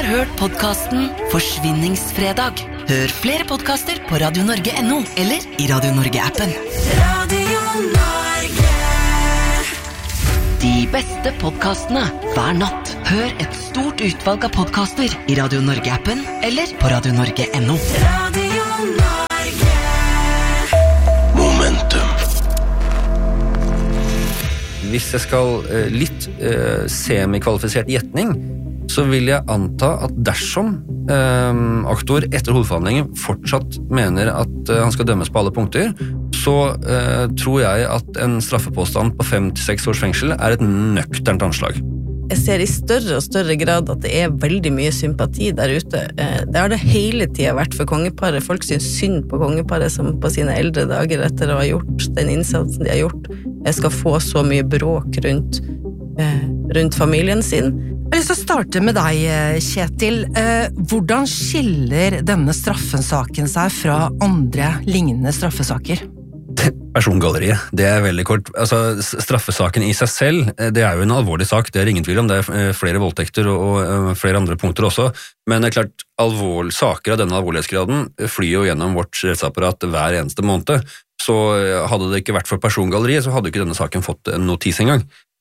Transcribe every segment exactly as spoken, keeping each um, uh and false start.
har hørt podcasten Forsvinningsfredag. Hør flere podcaster på radio norge punktum no eller i Radio Norge-appen. Radio Norge. De beste podcastene hver natt. Hør et stort utvalg av podcaster i Radio Norge-appen eller på radio norge punktum no. Radio Norge. Momentum. Hvis jeg skal eh, litt eh, semikvalifisert gjetning, så vil jeg anta at dersom eh, aktor etter hovedforhandlingen fortsatt mener at eh, han skal dømmes på alle punkter, så eh, tror jeg at en straffepåstand på fem til seks års fengsel er et nøkternt anslag. Jeg ser i større og større grad at det er veldig mye sympati der ute. Det har det hele tiden vært for kongeparet. Folk synes synd på kongeparet som på sine eldre dager etter å ha gjort den innsatsen de har gjort. Jeg skal få så mye bråk rundt, rundt familien sin. Jeg har lyst til å starte med deg, Kjetil. Hvordan skiller denne straffesaken seg fra andre lignende straffesaker? Persongalleriet, det er veldig kort. Altså, straffesaken i seg selv, det er jo en alvorlig sak, det er ingen tvil om. Det er flere voldtekter og, og flere andre punkter også. Men det er klart, alvor, saker av denne alvorlighetsgraden flyr jo gjennom vårt rettsapparat hver eneste måned. Så hadde det ikke vært for persongalleriet, så hadde ikke denne saken fått en notis engang.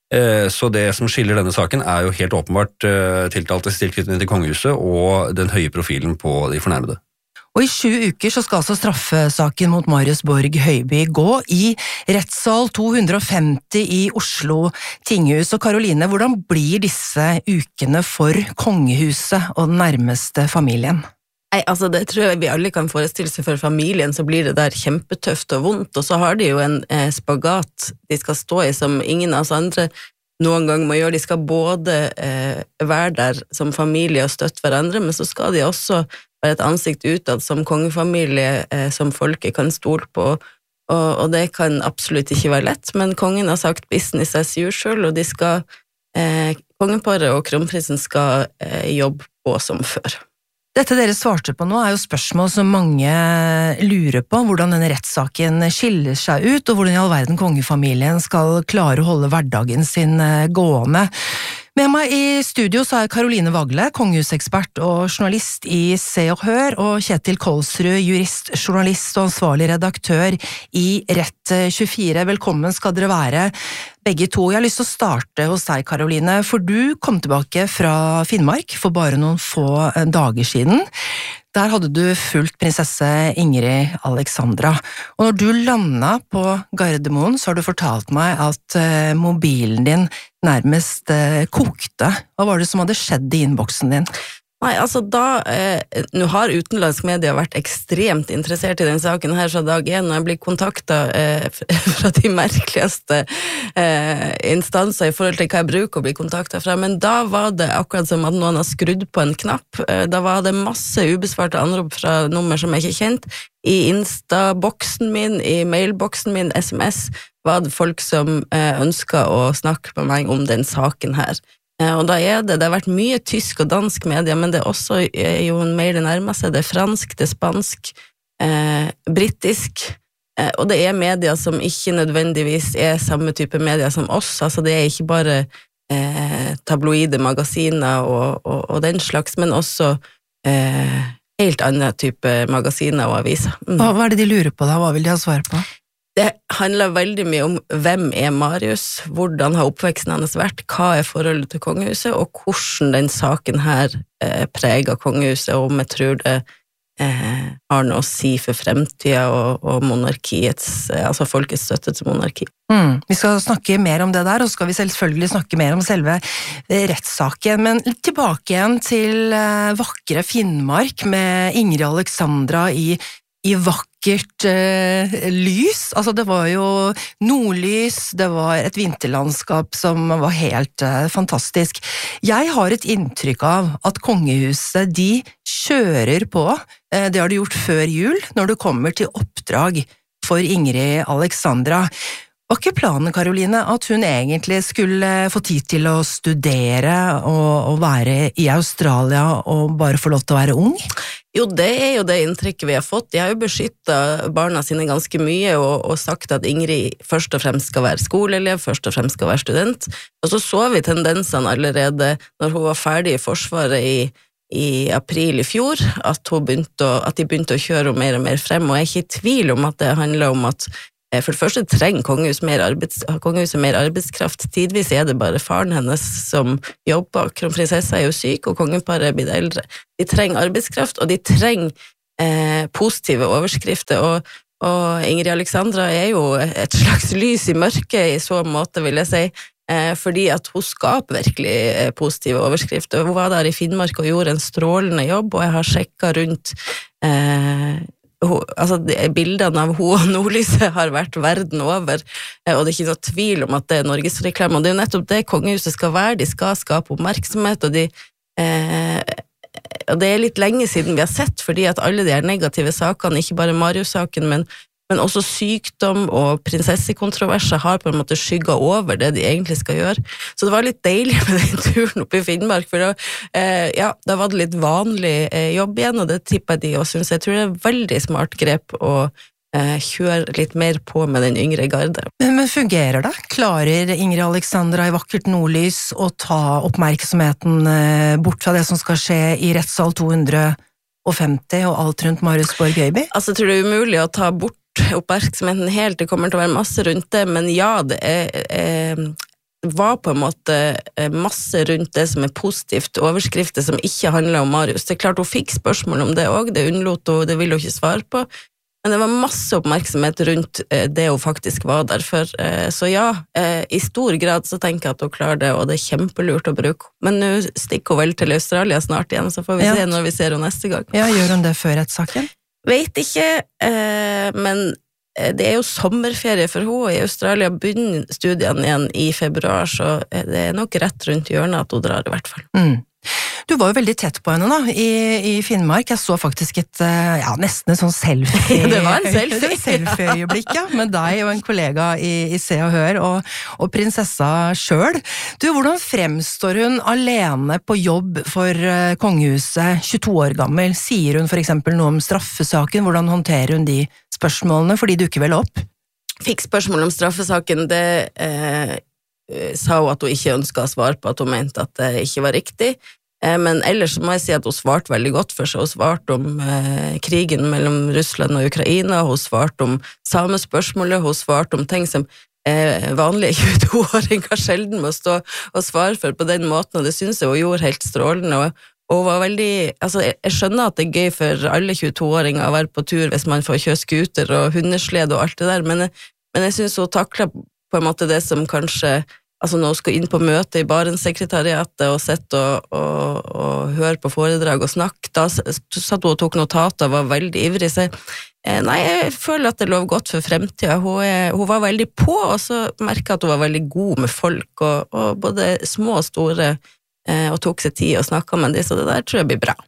Så det som skiller denne saken er jo helt åpenbart tiltaltes tilknytning til kongehuset og den høye profilen på de fornærmede. Og i sju uker så skal altså straffesaken mot Marius Borg Høiby gå i rettssal to hundre og femti i Oslo tinghus. Og Karoline, hvordan blir disse ukene for kongehuset og den nærmeste familien? Nei, altså det tror jeg vi alle kan forestille seg. For familien så blir det der kjempetøft og vondt, og så har de jo en eh, spagat de skal stå i som ingen av oss andre noen gang må gjøre. De skal både eh, være der som familie og støtte hverandre, men så skal de også være et ansikt utad som kongefamilie, eh, som folket kan stole på, og, og det kan absolutt ikke være lett, men kongen har sagt business as usual, og de skal, eh, kongeparet og kronprinsen skal eh, jobbe på som før. Dette dere svarte på nå er jo spørsmål som mange lurer på, hvordan denne rettssaken skiller seg ut, og hvordan i all verden kongefamilien skal klare å holde hverdagen sin gående. Med meg i studio så er Karoline Vagle, kongehusekspert og journalist i Se og Hør, og Kjetil Kolsrud, jurist, journalist og ansvarlig redaktør i Rett tjuefire. Velkommen skal dere være, begge to. Jeg har lyst til å starte hos deg, Karoline, for du kom tilbake fra Finnmark for bare noen få dager siden. Der hadde du fulgt prinsesse Ingrid Alexandra, og når du landet på Gardermoen, så har du fortalt meg at uh, mobilen din nærmest uh, kokte. Hva var det som hadde skjedd i innboksen din? Nei, altså da, eh, nå har utenlandsk media vært ekstremt interessert i den saken her fra dag en, og jeg blir kontaktet eh, fra de merkeligste eh, instanser i forhold til hva jeg bruker å bli kontaktet fra, men da var det akkurat som at noen har skrudd på en knapp. Eh, da var det masse ubesvarte anrop fra nummer som jeg ikke kjent. I Insta-boksen min, i mailboksen min, S M S, var det folk som eh, ønsket å snakke med meg om den saken her. Og da er det, det har vært mye tysk og dansk media, men det er også jo mer det nærmer seg, det er fransk, det er spansk, eh, brittisk, eh, og det er media som ikke nødvendigvis er samme type media som oss, altså det er ikke bare eh, tabloide magasiner og, og, og den slags, men også eh, helt annen type magasiner og aviser. Mm. Hva, hva er det de lurer på da? Hva vil de ha svar på? Det handler veldig mye om hvem er Marius, hvordan har oppveksten hans vært, hva er forholdet til kongehuset, og hvordan den saken her eh, preger kongehuset, og om jeg tror det eh, har noe å si for fremtiden og, og monarkiets, eh, altså folkets støtte til monarki. Mm, vi skal snakke mer om det der, og så skal vi selvfølgelig snakke mer om selve eh, rettssaken, men litt tilbake igjen til eh, vakre Finnmark med Ingrid Alexandra i i vakkert eh, lys. Altså det var jo nordlys, det var et vinterlandskap som var helt eh, fantastisk. Jeg har et inntrykk av at kongehuset, de kjører på, eh, det har de gjort før jul, når det kommer til oppdrag for Ingrid Alexandra. Var ikke planen, Karoline, at hun egentlig skulle få tid til å studere og, og være i Australia og bare få lov til å være ung? Jo, det er jo det inntrykket vi har fått. De har jo beskyttet barna sine ganske mye og, og sagt at Ingrid først og fremst skal være skoleelev, først og fremst skal være student. Og så så vi tendensene allerede når hun var ferdig i Forsvaret i, i april i fjor, at, hun begynte å, at de begynte å kjøre henne mer og mer frem, og jeg er ikke i tvil om at det handler om at for det første trenger kongehus mer arbeids, kongehuset mer arbeidskraft. Tidvis er det bare faren hennes som jobber. Kronprinsessa er jo syk, og kongeparet er blitt eldre. De trenger arbeidskraft, og de trenger eh, positive overskrifter. Og, og Ingrid Alexandra er jo et slags lys i mørket i så måte, vil jeg si, eh, fordi at hun skaper virkelig eh, positive overskrifter. Hun var der i Finnmark og gjorde en strålende jobb, og jeg har sjekket rundt eh, altså bildene av hun og Nordlyset har vært verden over, og det er ikke noe tvil om at det er Norgesreklame, og det er jo nettopp det kongehuset skal være, de skal skape oppmerksomhet, og, de, eh, og det er litt lenge siden vi har sett, fordi at alle de her negative sakene, ikke bare Marius-saken, men, men også sykdom og prinsessekontroverser har på en måte skygget over det de egentlig skal gjøre, så det var litt deilig med den turen oppe i Finnmark, for da, eh, ja, da var det litt vanlig eh, jobb igjen, og det tippet de og synes jeg tror det er veldig smart grep å eh, kjøre litt mer på med den yngre garde. Men, men fungerer det? Klarer Ingrid Alexandra i Vakkert Nordlys å ta oppmerksomheten eh, bort fra det som skal skje i rettssal to hundre og femti og alt rundt Marius Borg Øyby? Altså, jeg tror det er umulig å ta bort oppmerksomheten helt, det kommer til å være masse rundt det, men ja, det er, er, var på en måte masse rundt det som er positivt, overskrifter som ikke handler om Marius. Det er klart hun fikk spørsmål om det også, det unnlot hun, det ville hun ikke svare på, men det var masse oppmerksomhet rundt det hun faktisk var der for. Så ja, i stor grad så tenker jeg at hun klarer det, og det er kjempelurt å bruke. Men nå stikker hun vel til Australia snart igjen, så får vi ja. se når vi ser henne neste gang. Ja, gjør hun det før rettssaken? Vet ikke, eh, men det er jo sommerferie for henne. I Australia begynner studiene igjen i februar, så det er nok rett rundt hjørnet at hun drar i hvert fall. Mm. Du var jo veldig tett på henne da, i, i Finnmark. Jeg så faktisk et, ja, nesten et sånn selfie. Det var en selfie. Selfie-øyeblikk, ja, med deg og en kollega i, i Se og Hør, og, og prinsessa selv. Du, hvordan fremstår hun alene på jobb for uh, kongehuset, tjueto år gammel? Sier hun for eksempel noe om straffesaken? Hvordan håndterer hun de spørsmålene, fordi du ikke vel opp? Fikk spørsmål om straffesaken, det eh, sa hun at hun ikke ønsket å svare på, at hun mente at det ikke var riktig. Men ellers må jeg si at hun svarte veldig godt for seg. Hun svarte om eh, krigen mellom Russland og Ukraina, hun svarte om samespørsmålet, hun svarte om ting som eh, vanlige tjueto-åringer sjelden må stå og svare for på den måten, og det synes jeg hun gjorde helt strålende, og, og hun var veldig, altså jeg, jeg skjønner at det er gøy for alle tjueto-åringer å være på tur hvis man får kjøre skuter og hundesled og alt det der, men, men jeg synes hun taklet på en måte det som kanskje altså når hun skulle inn på møte i Barentssekretariatet og sette og, og, og høre på foredrag og snakke, da satt hun og tok notater, var veldig ivrig, så eh, nei, jeg føler at det lov godt for fremtiden. Hun, er, hun var veldig på, og så merket jeg at hun var veldig god med folk, og, og både små og store, eh, og tok seg tid og snakket med dem, så det der tror jeg blir bra.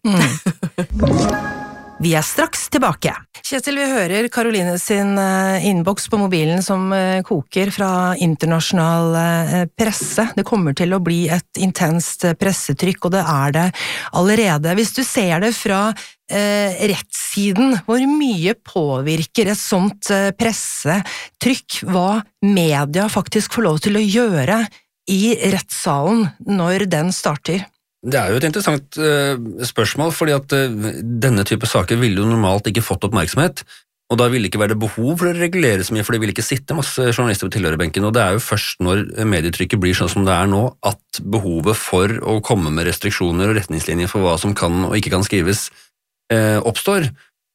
Mm. Vi er straks tilbake. Kjetil, vi hører Karoline sin innboks på mobilen som koker fra internasjonal presse. Det kommer til å bli et intenst pressetrykk, og det er det allerede. Hvis du ser det fra eh, rettssiden, hvor mye påvirker et sånt pressetrykk hva media faktisk får lov til å gjøre i rettssalen når den starter? Det er jo et interessant uh, spørsmål, fordi at uh, denne type saker ville jo normalt ikke fått oppmerksomhet, og da ville ikke være det behov for å regulere så mye, for det ville ikke sitte masse journalister på tilhørerbenken, og det er jo først når medietrykket blir sånn som det er nå, at behovet for å komme med restriksjoner og retningslinjer for hva som kan og ikke kan skrives uh, oppstår.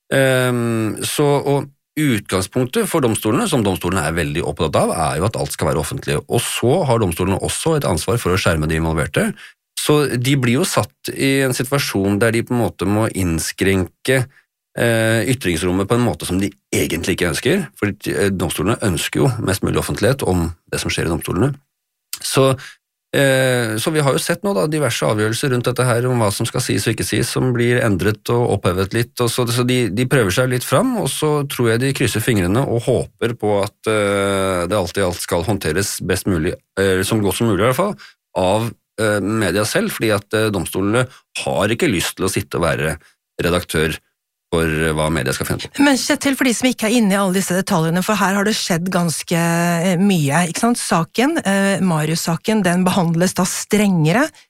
Um, så, og utgangspunktet for domstolene, som domstolene er veldig opptatt av, er jo at alt skal være offentlig, og så har domstolene også et ansvar for å skjerme de involverte. Så de blir jo satt i en situasjon der de på en måte må innskrenke eh, ytringsrommet på en måte som de egentlig ikke ønsker, for domstolene ønsker jo mest mulig offentlighet om det som skjer i domstolene. Så, eh, så vi har jo sett nå da diverse avgjørelser rundt dette her om hva som skal sies og ikke sies, som blir endret og opphevet litt, og så, så de, de prøver seg litt fram, og så tror jeg de krysser fingrene og håper på at eh, det alt i alt skal håndteres best mulig, eh, som godt som mulig i hvert fall, av media selv, fordi at domstolene har ikke lyst til å sitte og være redaktør for hva media skal finne på. Men Kjetil, for de som ikke er inne i alle disse detaljene, for her har det skjedd ganske mye, ikke sant? Saken, eh, Marius-saken, den behandles da strengere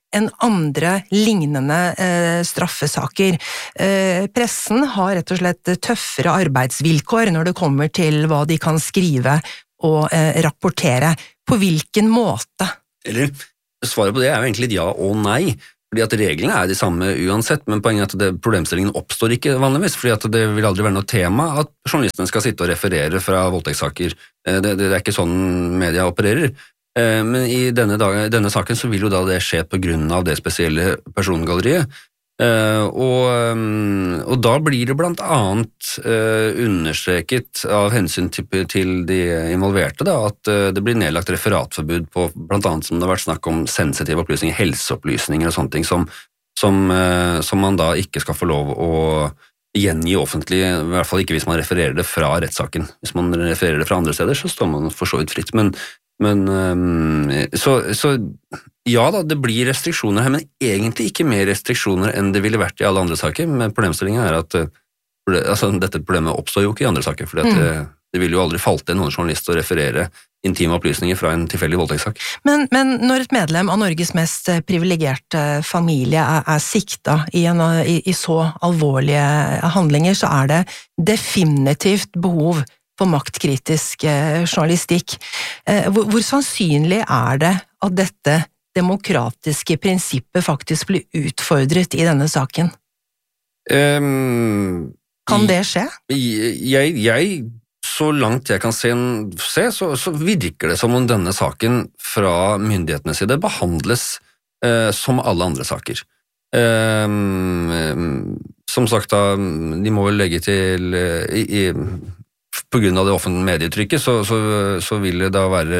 enn andre lignende eh, straffesaker. Eh, pressen har rett og slett tøffere arbeidsvilkår når det kommer til hva de kan skrive og eh, rapportere. På hvilken måte? Eller, svaret på det er jo egentlig ja og nei, fordi at reglene er de samme uansett, men poenget er at det, problemstillingen oppstår ikke vanligvis, fordi at det vil aldri være noe tema at journalistene skal sitte og referere fra voldtektssaker. Det, det, det er ikke sånn media opererer. Men i denne, dag, denne saken så vil jo da det skje på grunn av det spesielle persongalleriet, og, og da blir det blant annet understreket av hensyn til, til de involverte da, at det blir nedlagt referatforbud på blant annet som det har vært snakk om sensitive opplysninger, helseopplysninger og sånne ting som, som, som man da ikke skal få lov å gjengi offentlig, i hvert fall ikke hvis man refererer det fra rettssaken. Hvis man refererer det fra andre steder så står man for så vidt fritt, men Men, så, så ja da, det blir restriksjoner her, men egentlig ikke mer restriksjoner enn det ville vært i alle andre saker, men problemstillingen er at altså, dette problemet oppstår jo ikke i andre saker, for mm. det, det vil jo aldri falt til noen journalist å referere intime opplysninger fra en tilfeldig voldtektssak. Men, men når et medlem av Norges mest privilegerte familie er, er sikta i, en, i, i så alvorlige handlinger, så er det definitivt behov for maktkritisk eh, journalistikk. Eh, hvor, hvor sannsynlig er det at dette demokratiske prinsippet faktisk blir utfordret i denne saken? Um, kan det skje? Jeg, jeg, så langt jeg kan se, se så, så virker det som om denne saken fra myndighetenes side behandles eh, som alle andre saker. Um, som sagt da, de må vel legge til i, i på grunn av det offentlige medietrykket, så, så, så vil det da være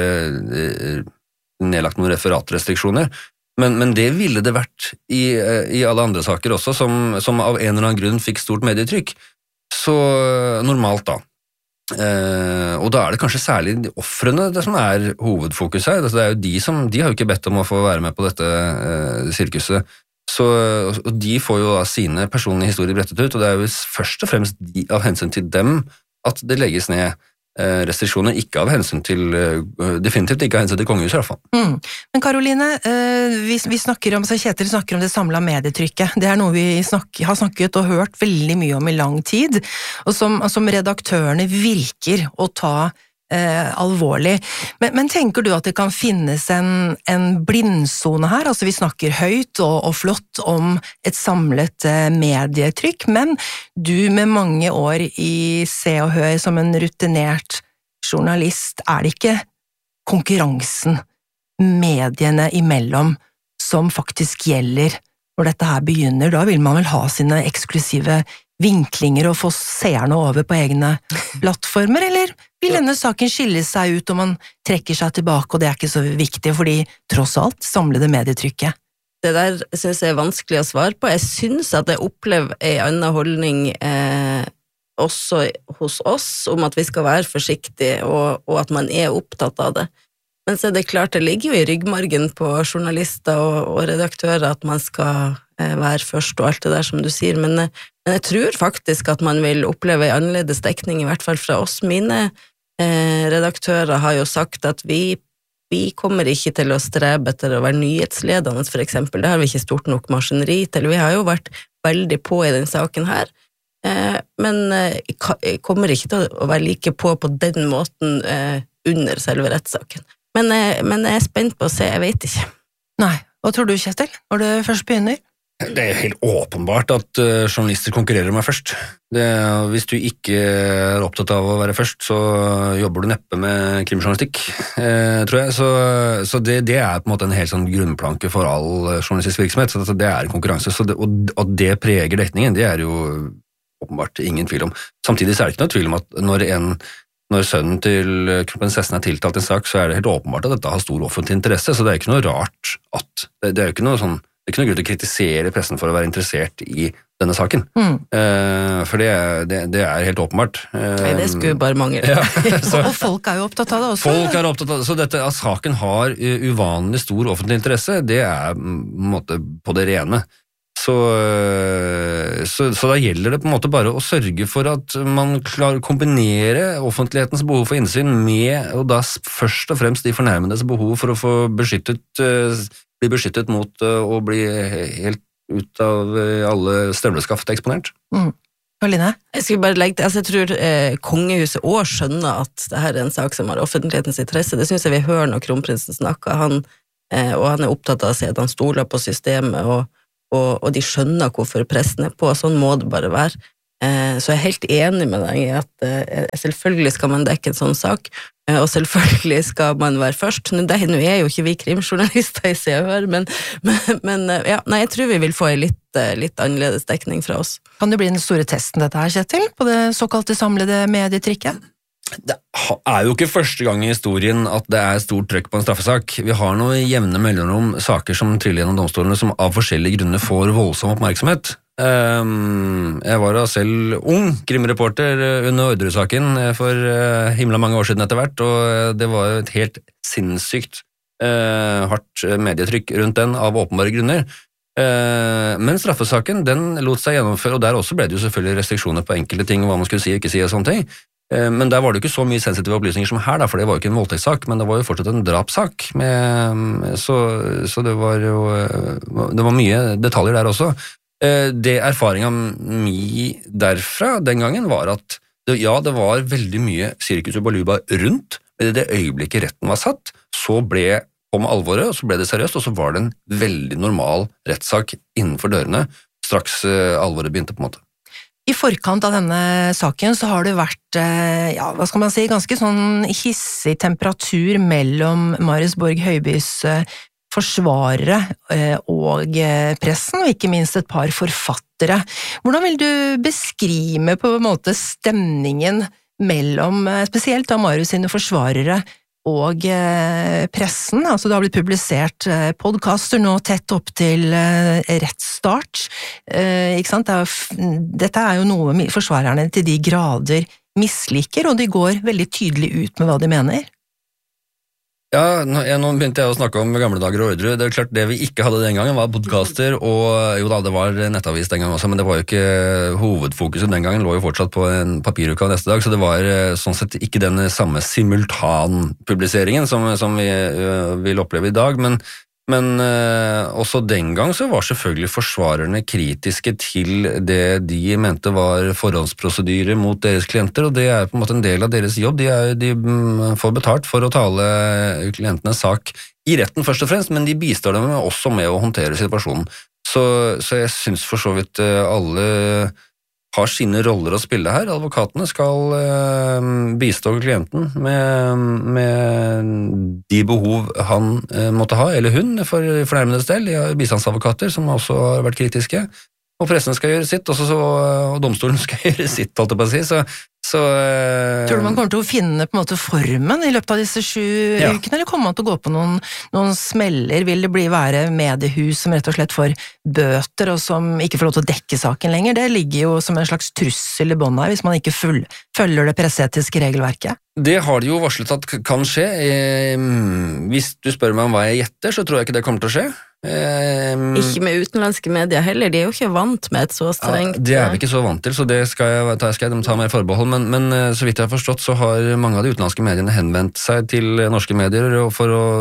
nedlagt noen referatrestriksjoner, men, men det ville det vært i, i alle andre saker også, som, som av en eller annen grunn fikk stort medietrykk, så normalt da. Eh, og da er det kanskje særlig de offrene det som er hovedfokus her, det er jo de som, de har jo ikke bedt om å få være med på dette eh, sirkuset, så og de får jo da sine personlige historier brettet ut, og det er jo først og fremst de, av hensyn til dem at det legges ned restriksjoner, ikke av hensyn til, definitivt ikke av hensyn til kongehuset i hvert fall. Mm. Men Karoline, vi, vi snakker om, så Kjetil snakker om det samlede medietrykket. Det er noe vi snak, har snakket og hørt veldig mye om i lang tid, og som, som redaktørene virker å ta eh, alvorlig. Men, men tenker du at det kan finnes en, en blindsone her? Altså vi snakker høyt og, og flott om et samlet eh, medietrykk, men du med mange år i Se og Hør som en rutinert journalist, er det ikke konkurransen mediene imellom som faktisk gjelder når dette her begynner? Da vil man vel ha sine eksklusive vinklinger og få seerne over på egne plattformer, eller vil denne saken skille seg ut og man trekker seg tilbake, og det er ikke så viktig, fordi tross alt samlede medietrykket? Det der synes jeg er vanskelig å svare på. Jeg synes at jeg opplever en annen holdning eh, også hos oss, om at vi skal være forsiktige, og, og at man er opptatt av det. Men så er det klart, det ligger jo i ryggmargen på journalister og, og redaktører at man skal eh, være først og alt det der som du sier, men, men jeg tror faktisk at man vil oppleve en annerledes dekning, i hvert fall fra oss. Mine eh, redaktører har jo sagt at vi, vi kommer ikke til å strebe etter å være nyhetsledende, for eksempel. Det har vi ikke stort nok maskineri til. Vi har jo vært veldig på i den saken her, eh, men eh, jeg kommer ikke til å være like på på den måten eh, under selve rettssaken. Men, men jeg er spent på å se, jeg vet ikke. Nei, hva tror du, Kjetil, når det først begynner? Det er helt åpenbart at uh, journalister konkurrerer med først. Det, hvis du ikke er opptatt av å være først, så jobber du neppe med krimjournalistikk, eh, tror jeg. Så, så det, det er på en måte en helt sånn grunnplanke for all journalistisk virksomhet, så det er en konkurranse. Så det, og at det preger dekningen, det er jo åpenbart ingen tvil om. Samtidig så er det ikke noe tvil om at når en Når sønnen til kronprinsessen er tiltalt i en sak, så er det helt åpenbart at dette har stor offentlig interesse, så det er ikke noe rart at det, det er jo ikke noe sånn, det er ikke noe grunn til å kritisere pressen for å være interessert i denne saken. Mm. Uh, for det, det, det er helt åpenbart. Uh, Nei, det skulle bare mangle. Ja, så, og folk er jo opptatt av det også. Folk er opptatt av det, så dette, at saken har uvanlig stor offentlig interesse, det er på en måte på det rene. Så, så, så da gjelder det på en måte bare å sørge for at man klarer å kombinere offentlighetens behov for innsyn med, og da først og fremst de fornærmedes behov for å få beskyttet uh, bli beskyttet mot å bli helt ut av alle støvleskaft eksponert. Mm. Karoline? Jeg skulle bare legge til, altså jeg tror eh, kongehuset også skjønner at det her er en sak som har offentlighetens interesse. Det synes jeg vi hører når kronprinsen snakker, han, eh, og han er opptatt av å si at han stoler på systemet, og, og, og de skjønner hvorfor pressen er på, sånn må det bare være. Eh, så jeg er helt enig med deg i at eh, selvfølgelig skal man dekke en sånn sak, eh, og selvfølgelig skal man være først. Nå, det, nå er jo ikke vi krimjournalister i Se og Hør, men, men, men ja, nei, jeg tror vi vil få en litt, litt annerledes dekning fra oss. Kan det bli den store testen dette her, Kjetil, på det såkalte samlede medietrykket? Det er jo ikke første gang i historien at det er stort trøkk på en straffesak. Vi har noen jevne mellomrom saker som triller gjennom domstolene som av forskjellige grunner får voldsom oppmerksomhet. Jeg var da selv ung krimreporter under Orderud-saken for himla mange år siden etter hvert, og det var et helt sinnssykt hardt medietrykk rundt den av åpenbare grunner. Men straffesaken, den lot seg gjennomføre, og der også ble det jo selvfølgelig restriksjoner på enkelte ting, hva man skulle si og ikke si og sånne ting. Men der var det jo ikke så mye sensitive opplysninger som her, da, for det var jo ikke en voldtektssak, men det var jo fortsatt en drapssak, med, så, så det var jo det var mye detaljer der også. Det erfaringen min derfra den gangen var at det, ja, det var veldig mye sirkus og baluba rundt, men i det øyeblikket retten var satt, så ble om alvoret, og så ble det seriøst, og så var det en veldig normal rettssak innenfor dørene, straks alvoret begynte på en måte. I forkant av denne saken så har det vært, ja, hva skal man si, ganske sånn hissig temperatur mellom Marius Borg Høibys forsvarere og pressen, og ikke minst et par forfattere. Hvordan vil du beskrive på en måte stemningen mellom, spesielt av Marius sine forsvarere og pressen? Altså det har blitt publisert podcaster nå tett opp til rettsstart, ikke sant? Det er, dette er jo noe forsvarerne til de grader misliker, og de går veldig tydelig ut med hva de mener. Ja, nå, ja, nå begynte jeg å snakke om gamle dager og Orderud. Det er klart det vi ikke hadde den gangen var podcaster, og jo da, det var nettavis den gangen også, men det var jo ikke hovedfokuset den gangen, lå jo fortsatt på en papiruka neste dag, så det var sånn sett ikke den samme simultanpubliseringen som, som vi uh, vil oppleve i dag, men Men eh, også den gang så var selvfølgelig forsvarerne kritiske til det de mente var forhåndsprosedyrer mot deres klienter, og det er på en måte en del av deres jobb. De, er, de får betalt for å tale klientenes sak i retten først og fremst, men de bistår dem også med å håndtere situasjonen. Så, så jeg synes for så vidt alle har sine roller å spille her. Advokatene skal eh, bistå klienten med, med de behov han eh, måtte ha, eller hun, for fornærmedes del. De har bistandsadvokater som også har vært kritiske, og pressen skal gjøre sitt, også så, og domstolen skal gjøre sitt, holdt jeg på å si. Så, så, eh, Tror du man kommer til å finne på en måte formen i løpet av disse sju ja. ukene, eller kommer man til å gå på noen, noen smeller? Vil det bli være mediehus som rett og slett får bøter, og som ikke får lov til å dekke saken lenger? Det ligger jo som en slags trussel i båndet her, hvis man ikke full, følger det presseetiske regelverket. Det har de jo varslet at kan skje. Hvis du spør meg om hva jeg gjetter, så tror jeg ikke det kommer til å skje. Um, ikke med utenlandske medier heller, de er jo ikke vant med et så strengt ja, det er vi ikke så vant til, så det skal jeg, det skal jeg ta mer forbehold, men, men så vidt jeg har forstått så har mange av de utenlandske mediene henvendt seg til norske medier for å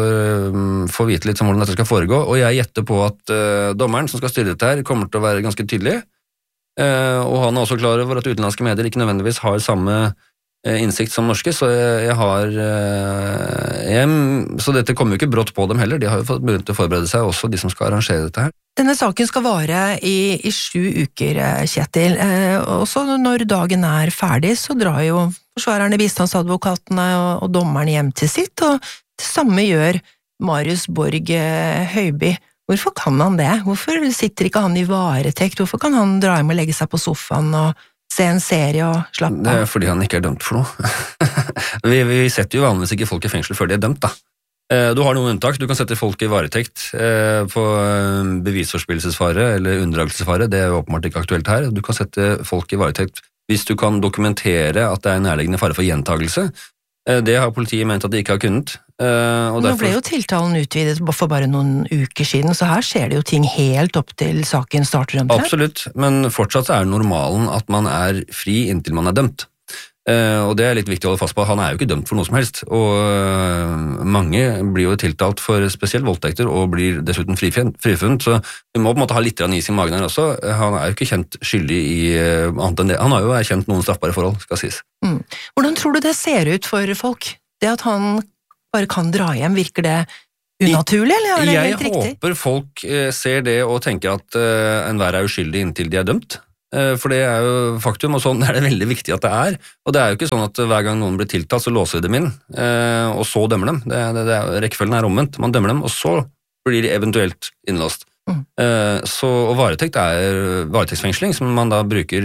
få vite litt om hvordan dette skal foregå, og jeg gjetter på at uh, dommeren som skal styre dette her kommer til å være ganske tydelig, uh, og han er også klar over at utenlandske medier ikke nødvendigvis har samme innsikt som norske, så jeg, jeg har jeg, så dette kommer jo ikke brått på dem heller, de har jo fått begynt å forberede seg også, de som skal arrangere dette her. Denne saken skal vare i, i sju uker, Kjetil, eh, og så når dagen er ferdig, så drar jo forsvarerne, bistandsadvokatene og, og dommeren hjem til sitt, og det samme gjør Marius Borg Høiby. Hvorfor kan han det? Hvorfor sitter ikke han i varetekt? Hvorfor kan han dra hjem og legge seg på sofaen og se en serie og slappe av? Det er fordi han ikke er dømt for noe. vi, vi setter jo vanligvis ikke folk i fengsel før de er dømt, da. Du har noen unntak, du kan sette folk i varetekt på bevisforspillelsesfare eller unndragelsesfare, det er jo åpenbart ikke aktuelt her. Du kan sette folk i varetekt hvis du kan dokumentere at det er nærliggende fare for gjentagelse. Det har politiet ment at de ikke har kunnet. Og Nå ble jo tiltalen utvidet for bare noen uker siden, så her skjer det jo ting helt opp til saken starter. Absolutt, men fortsatt er normalen at man er fri inntil man er dømt. Uh, og det er litt viktig å holde fast på. Han er jo ikke dømt for noe som helst, og uh, mange blir jo tiltalt for spesielt voldtekter og blir dessuten frifunnet, så vi må på en måte ha litt is i magen her også. Han er jo ikke kjent skyldig i uh, annet enn det. Han har jo erkjent noen straffbare forhold, skal sies. Mm. Hvordan tror du det ser ut for folk? Det at han bare kan dra hjem, virker det unaturlig, eller er det jeg helt riktig? Jeg håper folk uh, ser det og tenker at uh, enhver er uskyldig inntil de er dømt. For det er jo faktum, og sånn er det veldig viktig at det er. Og det er jo ikke sånn at hver gang noen blir tiltalt, så låser vi dem inn, og så dømmer dem. Det, det, det, rekkefølgen er omvendt. Man dømmer dem, og så blir de eventuelt innlåst. Mm. Så, og varetekt er varetektsfengsling, som man da bruker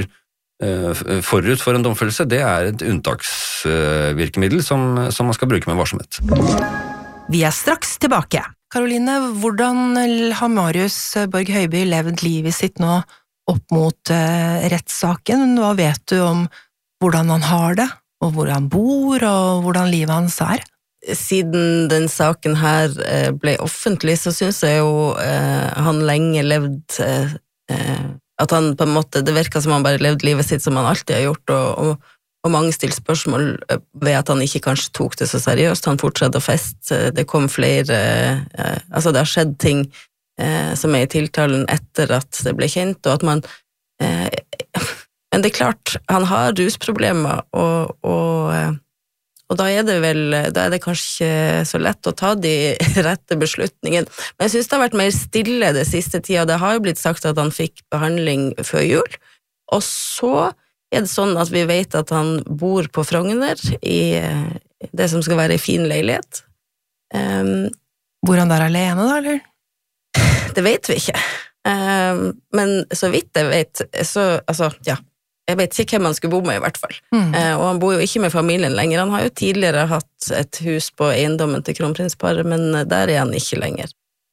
forut for en domfellelse, det er et unntaksvirkemiddel som, som man skal bruke med varsomhet. Vi er straks tilbake. Karoline, hvordan har Marius Borg Høiby levd livet sitt nå opp mot eh, rettssaken? Hva vet du om hvordan han har det, og hvor han bor, og hvordan livet hans er? Siden den saken her eh, ble offentlig, så synes jeg jo eh, han lenge levd eh, at han på en måte, det virker som han bare levde livet sitt som han alltid har gjort, og, og, og mange stilte spørsmål ved at han ikke kanskje tok det så seriøst. Han fortsatte å feste, det kom flere, eh, altså det har skjedd ting Eh, som er i tiltalen etter at det ble kjent, og at man eh, men det er klart, han har rusproblemer, og, og, og da er det vel, da er det kanskje så lett å ta de rette beslutningene, men jeg synes det har vært mer stille det siste tida. Det har jo blitt sagt at han fikk behandling før jul, og så er det sånn at vi vet at han bor på Frogner i det som skal være en fin leilighet. Um, Bor han der alene da, eller? Det vet vi ikke, men så vidt jeg vet, så, altså, ja, jeg vet ikke hvem han skulle bo med i hvert fall, mm. og han bor jo ikke med familien lenger. Han har jo tidligere hatt et hus på eiendommen til kronprinsparet, men der er han ikke lenger.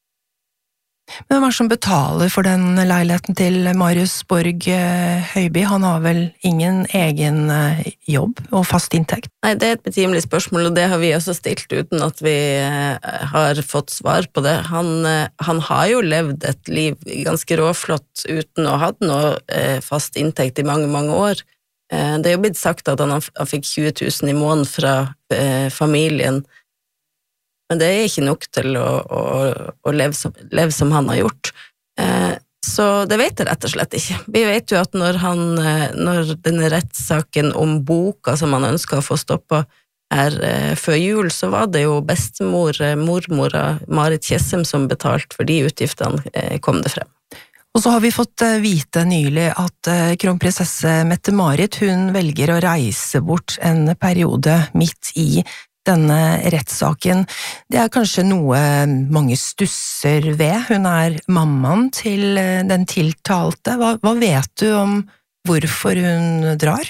Men hvem er det som betaler for den leiligheten til Marius Borg Høiby? Han har vel ingen egen jobb og fast inntekt? Nei, det er et betimelig spørsmål, og det har vi også stilt uten at vi har fått svar på det. Han, han har jo levd et liv ganske råflott uten å ha hatt noe fast inntekt i mange, mange år. Det er jo blitt sagt at han, han fikk tjue tusen i måneden fra familien, men det er ikke nok til å, å, å leve, som, leve som han har gjort. Eh, så det vet jeg rett og slett ikke. Vi vet jo at når, han, når denne rettssaken om boka som han ønsker å få stoppet her eh, før jul, så var det jo bestemor, mormora Marit Kjessem som betalte for de utgiftene, eh, kom det frem. Og så har vi fått vite nylig at kronprinsesse Mette-Marit, hun velger å reise bort en periode midt i denne rettssaken. Det er kanskje noe mange stusser ved. Hun er mammaen til den tiltalte. Hva, hva vet du om hvorfor hun drar?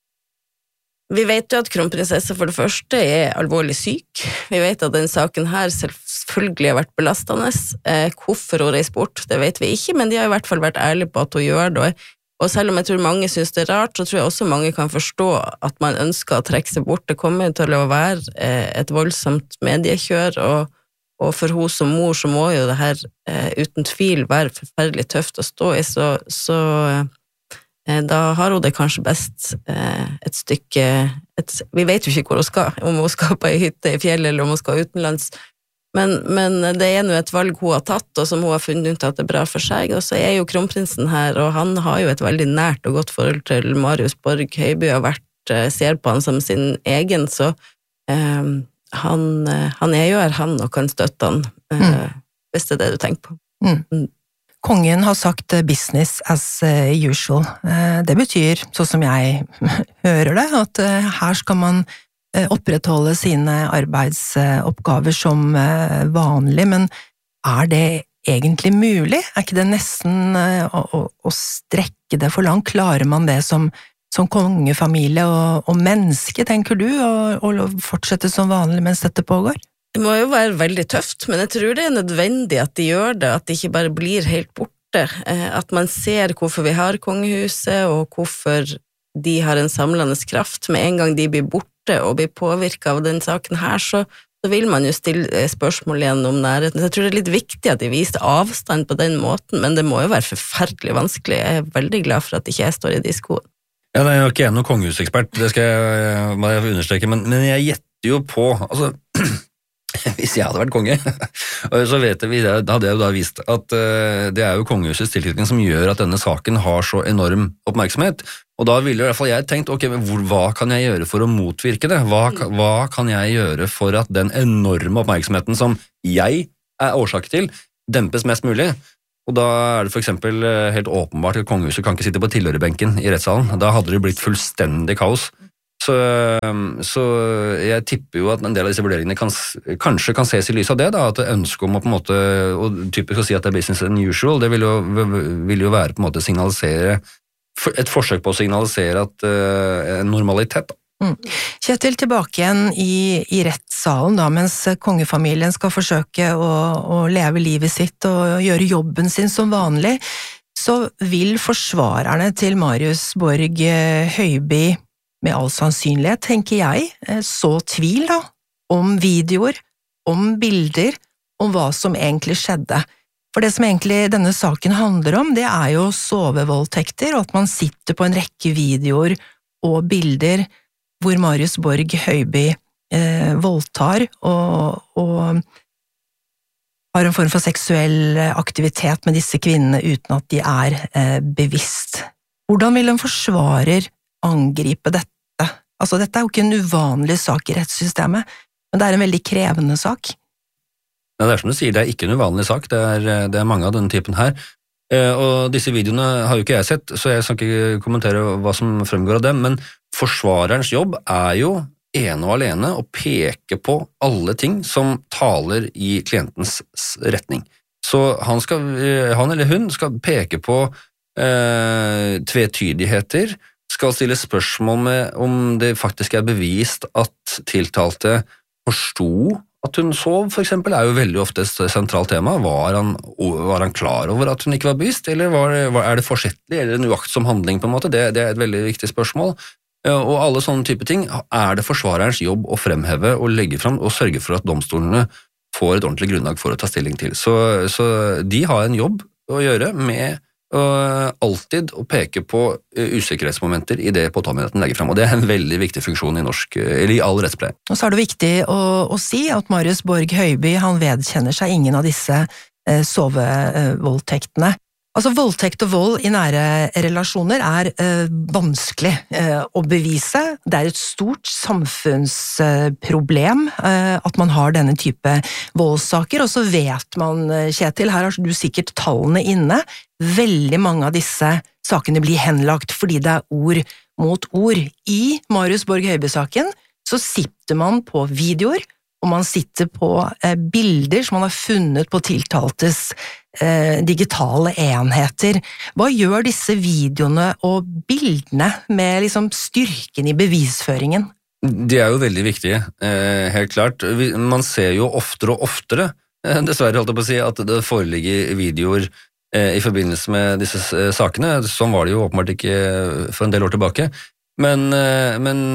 Vi vet jo at kronprinsesse for det første er alvorlig syk. Vi vet at den saken her selvfølgelig har vært belastende. Eh, hvorfor hun reiser bort, det vet vi ikke, men de har i hvert fall vært ærlige på at hun gjør det. Og selv om jeg tror mange synes det er rart, så tror jeg også mange kan forstå at man ønsker å trekke seg bort. Det kommer til å være et voldsomt mediekjør, og, og for hun som mor så må jo det her eh, uten tvil være forferdelig tøft å stå i, så, så eh, da har hun det kanskje best eh, et stykke, et, vi vet jo ikke hvor hun skal, om hun skal på en hytte i fjellet eller om hun skal utenlands, Men, men det er jo et valg hun har tatt, og som hun har funnet ut at det er bra for seg, og så er jo kronprinsen her, og han har jo et veldig nært og godt forhold til Marius Borg Høiby, har vært, ser på han som sin egen, så eh, han, han er jo her han og kan støtte han, eh, mm. hvis det er det du tenker på. Mm. Mm. Kongen har sagt business as usual. Det betyr, sånn som jeg hører det, at her skal man opprettholde sine arbeidsoppgaver som vanlig, men er det egentlig mulig? Er ikke det nesten å, å, å strekke det for langt? Klarer man det som, som kongefamilie og, og menneske, tenker du, å fortsette som vanlig mens dette pågår? Det må jo være veldig tøft, men jeg tror det er nødvendig at de gjør det, at det ikke bare blir helt borte, at man ser hvorfor vi har kongehuset, og hvorfor de har en samlende kraft. Med en gang de blir borte og blir påvirket av den saken her, så, så vil man jo stille spørsmål igjen om nærheten. Så jeg tror det er litt viktig at de viser avstand på den måten, men det må jo være forferdelig vanskelig. Jeg er veldig glad for at ikke jeg står i de skoene. Ja, det er jo ikke jeg noen kongehusekspert, det skal jeg, må jeg understreke, men, men jeg gjetter jo på, altså, hvis jeg hadde vært konge, så vet jeg, da hadde jeg jo da vist at uh, det er jo kongehusets tilknytning som gjør at denne saken har så enorm oppmerksomhet, og da ville i hvert fall jeg tenkt, ok, men hvor, hva kan jeg gjøre for å motvirke det? Hva, hva kan jeg gjøre for at den enorme oppmerksomheten som jeg er årsak til, dempes mest mulig? Og da er det for eksempel helt åpenbart at kongehuset kan ikke sitte på tilhørerbenken i rettssalen. Da hadde det blitt fullstendig kaos. Så, så jeg tipper jo at en del av disse vurderingene kan, kanskje kan ses i lys av det, da, at det ønsker om å på en måte, og typisk å si at det er business unusual, det vil jo, vil jo være på en måte signalisere, et forsøk på å signalisere at uh, en normalitet. Mm. Kjetil, tilbake igjen i, i rettssalen da, mens kongefamilien skal forsøke å, å leve livet sitt og gjøre jobben sin som vanlig, så vil forsvarerne til Marius Borg Høiby med all sannsynlighet, tenker jeg, så tvil da, om videoer, om bilder, om hva som egentlig skjedde. For det som egentlig denne saken handler om, det er jo sovevoldtekter, og at man sitter på en rekke videoer og bilder hvor Marius Borg Høiby eh, voldtar og, og har en form for seksuell aktivitet med disse kvinnene uten at de er eh, bevisst. Hvordan vil en forsvarer angripe dette? Altså, dette er jo ikke en uvanlig sak i rettssystemet, men det er en veldig krevende sak. Ja, det er som du sier, det er ikke en uvanlig sak, det er, det er mange av denne typen her. Og disse videoene har jo ikke jeg sett, så jeg skal ikke kommentere hva som fremgår av dem, men forsvarerens jobb er jo ene og alene å peke på alle ting som taler i klientens retning. Så han, skal, han eller hun skal peke på eh, tvetydigheter, skal stille spørsmål med om det faktisk er bevist at tiltalte forsto at hun sov, for eksempel, er jo veldig ofte et sentralt tema. Var han, var han klar over at hun ikke var bevisst, eller var, var, er det forsettlig, eller en uaktsom handling på en måte? Det, det er et veldig viktig spørsmål. Og alle sånne type ting er det forsvarerens jobb å fremheve og legge frem og sørge for at domstolene får et ordentlig grunnlag for å ta stilling til. Så, så de har en jobb å gjøre med og alltid å peke på usikkerhetsmomenter i det påtalemyndigheten legger frem, og det er en veldig viktig funksjon i norsk, eller i all rettspleie. Og så er det viktig å, å si at Marius Borg Høiby, han vedkjenner seg ingen av disse eh, sovevoldtektene. Altså, voldtekt og vold i nære relasjoner er eh, vanskelig eh, å bevise. Det er et stort samfunnsproblem eh, at man har denne type voldssaker, og så vet man, Kjetil, her har du sikkert tallene inne, veldig mange av disse sakene blir henlagt fordi det er ord mot ord. I Marius Borg Høiby-saken så sitter man på videoer, og man sitter på eh, bilder som man har funnet på tiltaltes eh, digitale enheter. Hva gjør disse videoene og bildene med liksom styrken i bevisføringen? De er jo veldig viktige, eh, helt klart. Man ser jo oftere og oftere, eh, dessverre holdt jeg på å si, at det foreligger videoer eh, i forbindelse med disse eh, sakene. Sånn var det jo åpenbart ikke for en del år tilbake. Men, men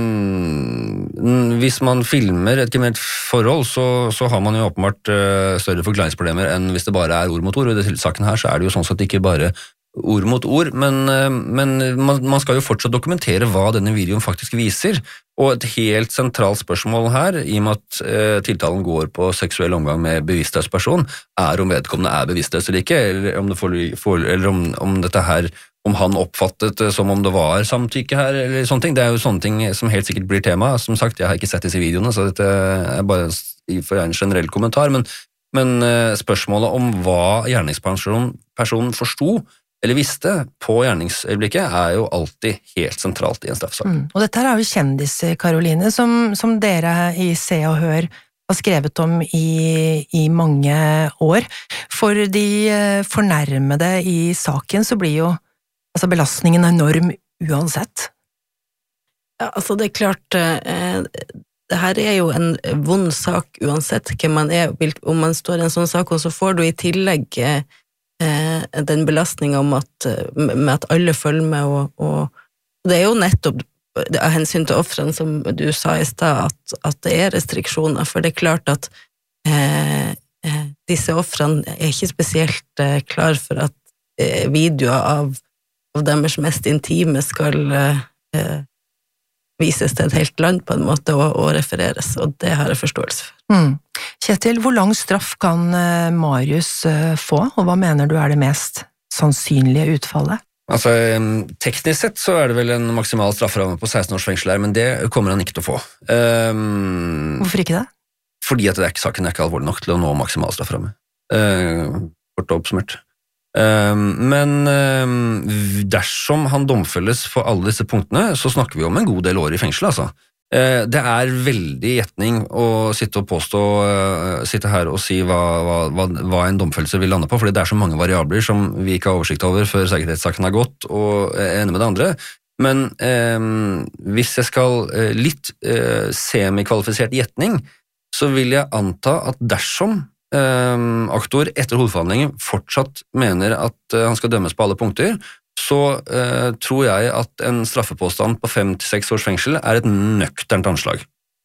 hvis man filmer et kriminelt forhold, så, så har man jo åpenbart større forklaringsproblemer enn hvis det bare er ord mot ord. Og i denne saken her så er det jo sånn sett ikke bare ord mot ord, men, men man, man skal jo fortsatt dokumentere hva denne videoen faktisk viser. Og et helt sentralt spørsmål her, i og med at eh, tiltalen går på seksuell omgang med bevisstløs person, er om vedkommende er bevisstløs eller ikke, eller om, det får, får, eller om, om dette her om han oppfattet det som om det var samtykke her, eller sånne ting. Det er jo sånne ting som helt sikkert blir tema. Som sagt, jeg har ikke sett disse videoene, så dette er bare for en generell kommentar, men, men spørsmålet om hva gjerningspersonen forsto, eller visste på gjerningsøyeblikket, er jo alltid helt sentralt i en straffesak. Mm. Og dette er jo kjendiser, Karoline, som, som dere i Se og Hør har skrevet om i, i mange år. For de fornærmede i saken så blir jo altså belastningen er enorm uansett. Ja, altså det er klart, eh, det her er jo en vond sak uansett hvem man er, om man står i en sånn sak, og så får du i tillegg eh, den belastningen om at, med at alle følger med, og, og det er jo nettopp av hensyn til offrene, som du sa i sted, at, at det er restriksjoner, for det er klart at eh, disse offrene er ikke spesielt eh, klar for at eh, videoer av av deres mest intime skal eh, vises til et helt land på en måte og, og refereres, og det har jeg forståelse for. Mm. Kjetil, hvor lang straff kan eh, Marius eh, få, og hva mener du er det mest sannsynlige utfallet? Altså, teknisk sett så er det vel en maksimal strafferamme på seksten års fengsel her, men det kommer han ikke til å få. Um, Hvorfor ikke det? Fordi at det er ikke, saken er ikke alvorlig nok til å nå maksimal strafferamme. Uh, kort og oppsummert. Um, men um, dersom han domfelles for alle disse punktene, så snakker vi om en god del år i fengsel, altså. Uh, det er veldig gjetning å sitte og påstå, uh, sitte her og si hva, hva, hva en domfellelse vil lande på, fordi det er så mange variabler som vi ikke har oversikt over før sikkerhetssaken har gått, og ene med det andre. Men um, hvis jeg skal uh, litt uh, semikvalifisert gjetning, så vil jeg anta at dersom Um, aktor etter hovedforhandlingen fortsatt mener at uh, han skal dømmes på alle punkter, så uh, tror jeg at en straffepåstand på fem til seks års fengsel er et nøkternt anslag.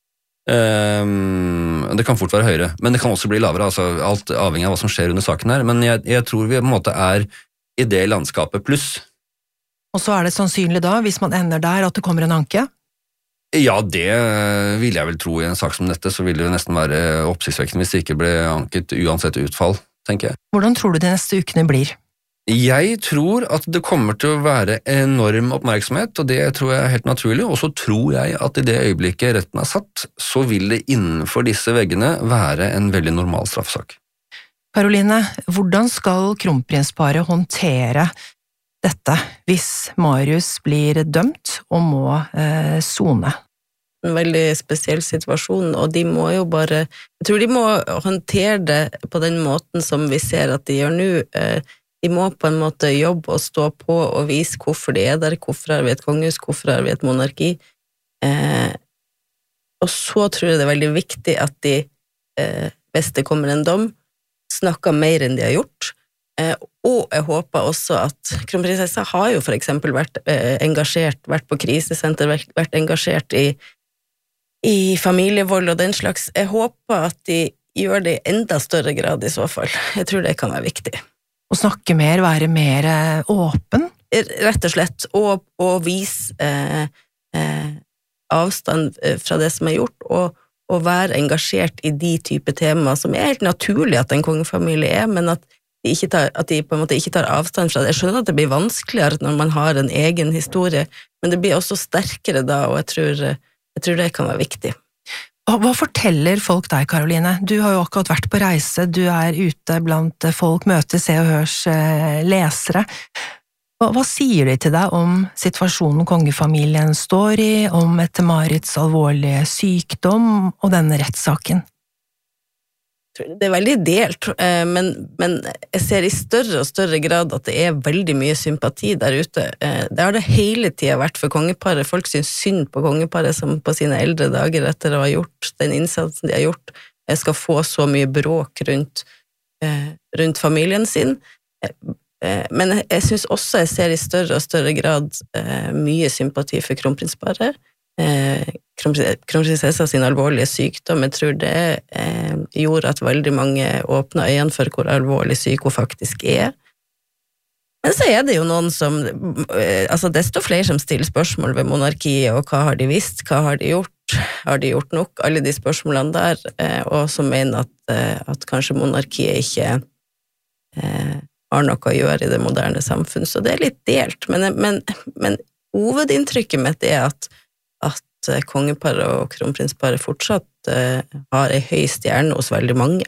Um, det kan fort være høyere, men det kan også bli lavere, altså alt avhengig av hva som skjer under saken her, men jeg, jeg tror vi på en måte er i det landskapet pluss. Og så er det sannsynlig da, hvis man ender der, at det kommer en anke? Ja, det vil jeg vel tro i en sak som dette, så vil det nesten være oppsiktsvekkende hvis det ikke ble anket uansett utfall, tenker jeg. Hvordan tror du de neste ukene blir? Jeg tror at det kommer til å være enorm oppmerksomhet, og det tror jeg er helt naturlig, og så tror jeg at i det øyeblikket retten er satt, så vil det innenfor disse veggene være en veldig normal straffesak. Karoline, hvordan skal kronprinsparet håndtere dette hvis Marius blir dømt og må eh, sone? En veldig spesiell situasjon, og de må jo bare, jeg tror de må håndtere det på den måten som vi ser at de gjør nå. Eh, de må på en måte jobbe og stå på og vise hvorfor de er der, hvorfor er vi et kongehus, hvorfor er vi et monarki. Eh, og så tror jeg det er veldig viktig at de, eh, hvis det kommer en dom, snakker mer enn de har gjort. Eh, og jeg håper også at kronprinsessa har jo for eksempel vært eh, engasjert, vært på krisesenter, vært, vært engasjert i, i familievold og den slags. Jeg håper at de gjør det i enda større grad i så fall. Jeg tror det kan være viktig. Å snakke mer, være mer åpen? Rett og slett, og, og vise eh, eh, avstand fra det som er gjort, og, og være engasjert i de type temaer som er helt naturlig at en kongefamilie er, men at de, ikke tar, at de på en måte ikke tar avstand fra det. Jeg skjønner at det blir vanskeligere når man har en egen historie, men det blir også sterkere da, og jeg tror, jeg tror det kan være viktig. Hva forteller folk deg, Karoline? Du har jo akkurat vært på reise, du er ute blant folk, møter Se og Hørs lesere. Hva, hva sier de til deg om situasjonen kongefamilien står i, om Mette-Marits alvorlige sykdom og denne rettssaken? Det er veldig delt, men, men jeg ser i større og større grad at det er veldig mye sympati der ute. Det har det hele tiden vært for kongeparet. Folk synes synd på kongeparet som på sine eldre dager etter å ha gjort den innsatsen de har gjort. Jeg skal få så mye bråk rundt, rundt familien sin. Men jeg synes også jeg ser i større og større grad mye sympati for kronprinsparet. Kronprinsessa sin alvorlige sykdom, jeg tror det eh, gjorde at veldig mange åpnet øynene for hvor alvorlig syk hun faktisk er. Men så er det jo noen som, eh, altså desto flere som stiller spørsmål ved monarkiet, og hva har de visst, hva har de gjort, har de gjort nok, alle de spørsmålene der, eh, og som mener at, eh, at kanskje monarkiet ikke eh, har noe å gjøre i det moderne samfunn, så det er litt delt, men, men, men hovedinntrykket mitt er at at kongeparet og kronprinsparet fortsatt uh, har en høy stjerne hos veldig mange.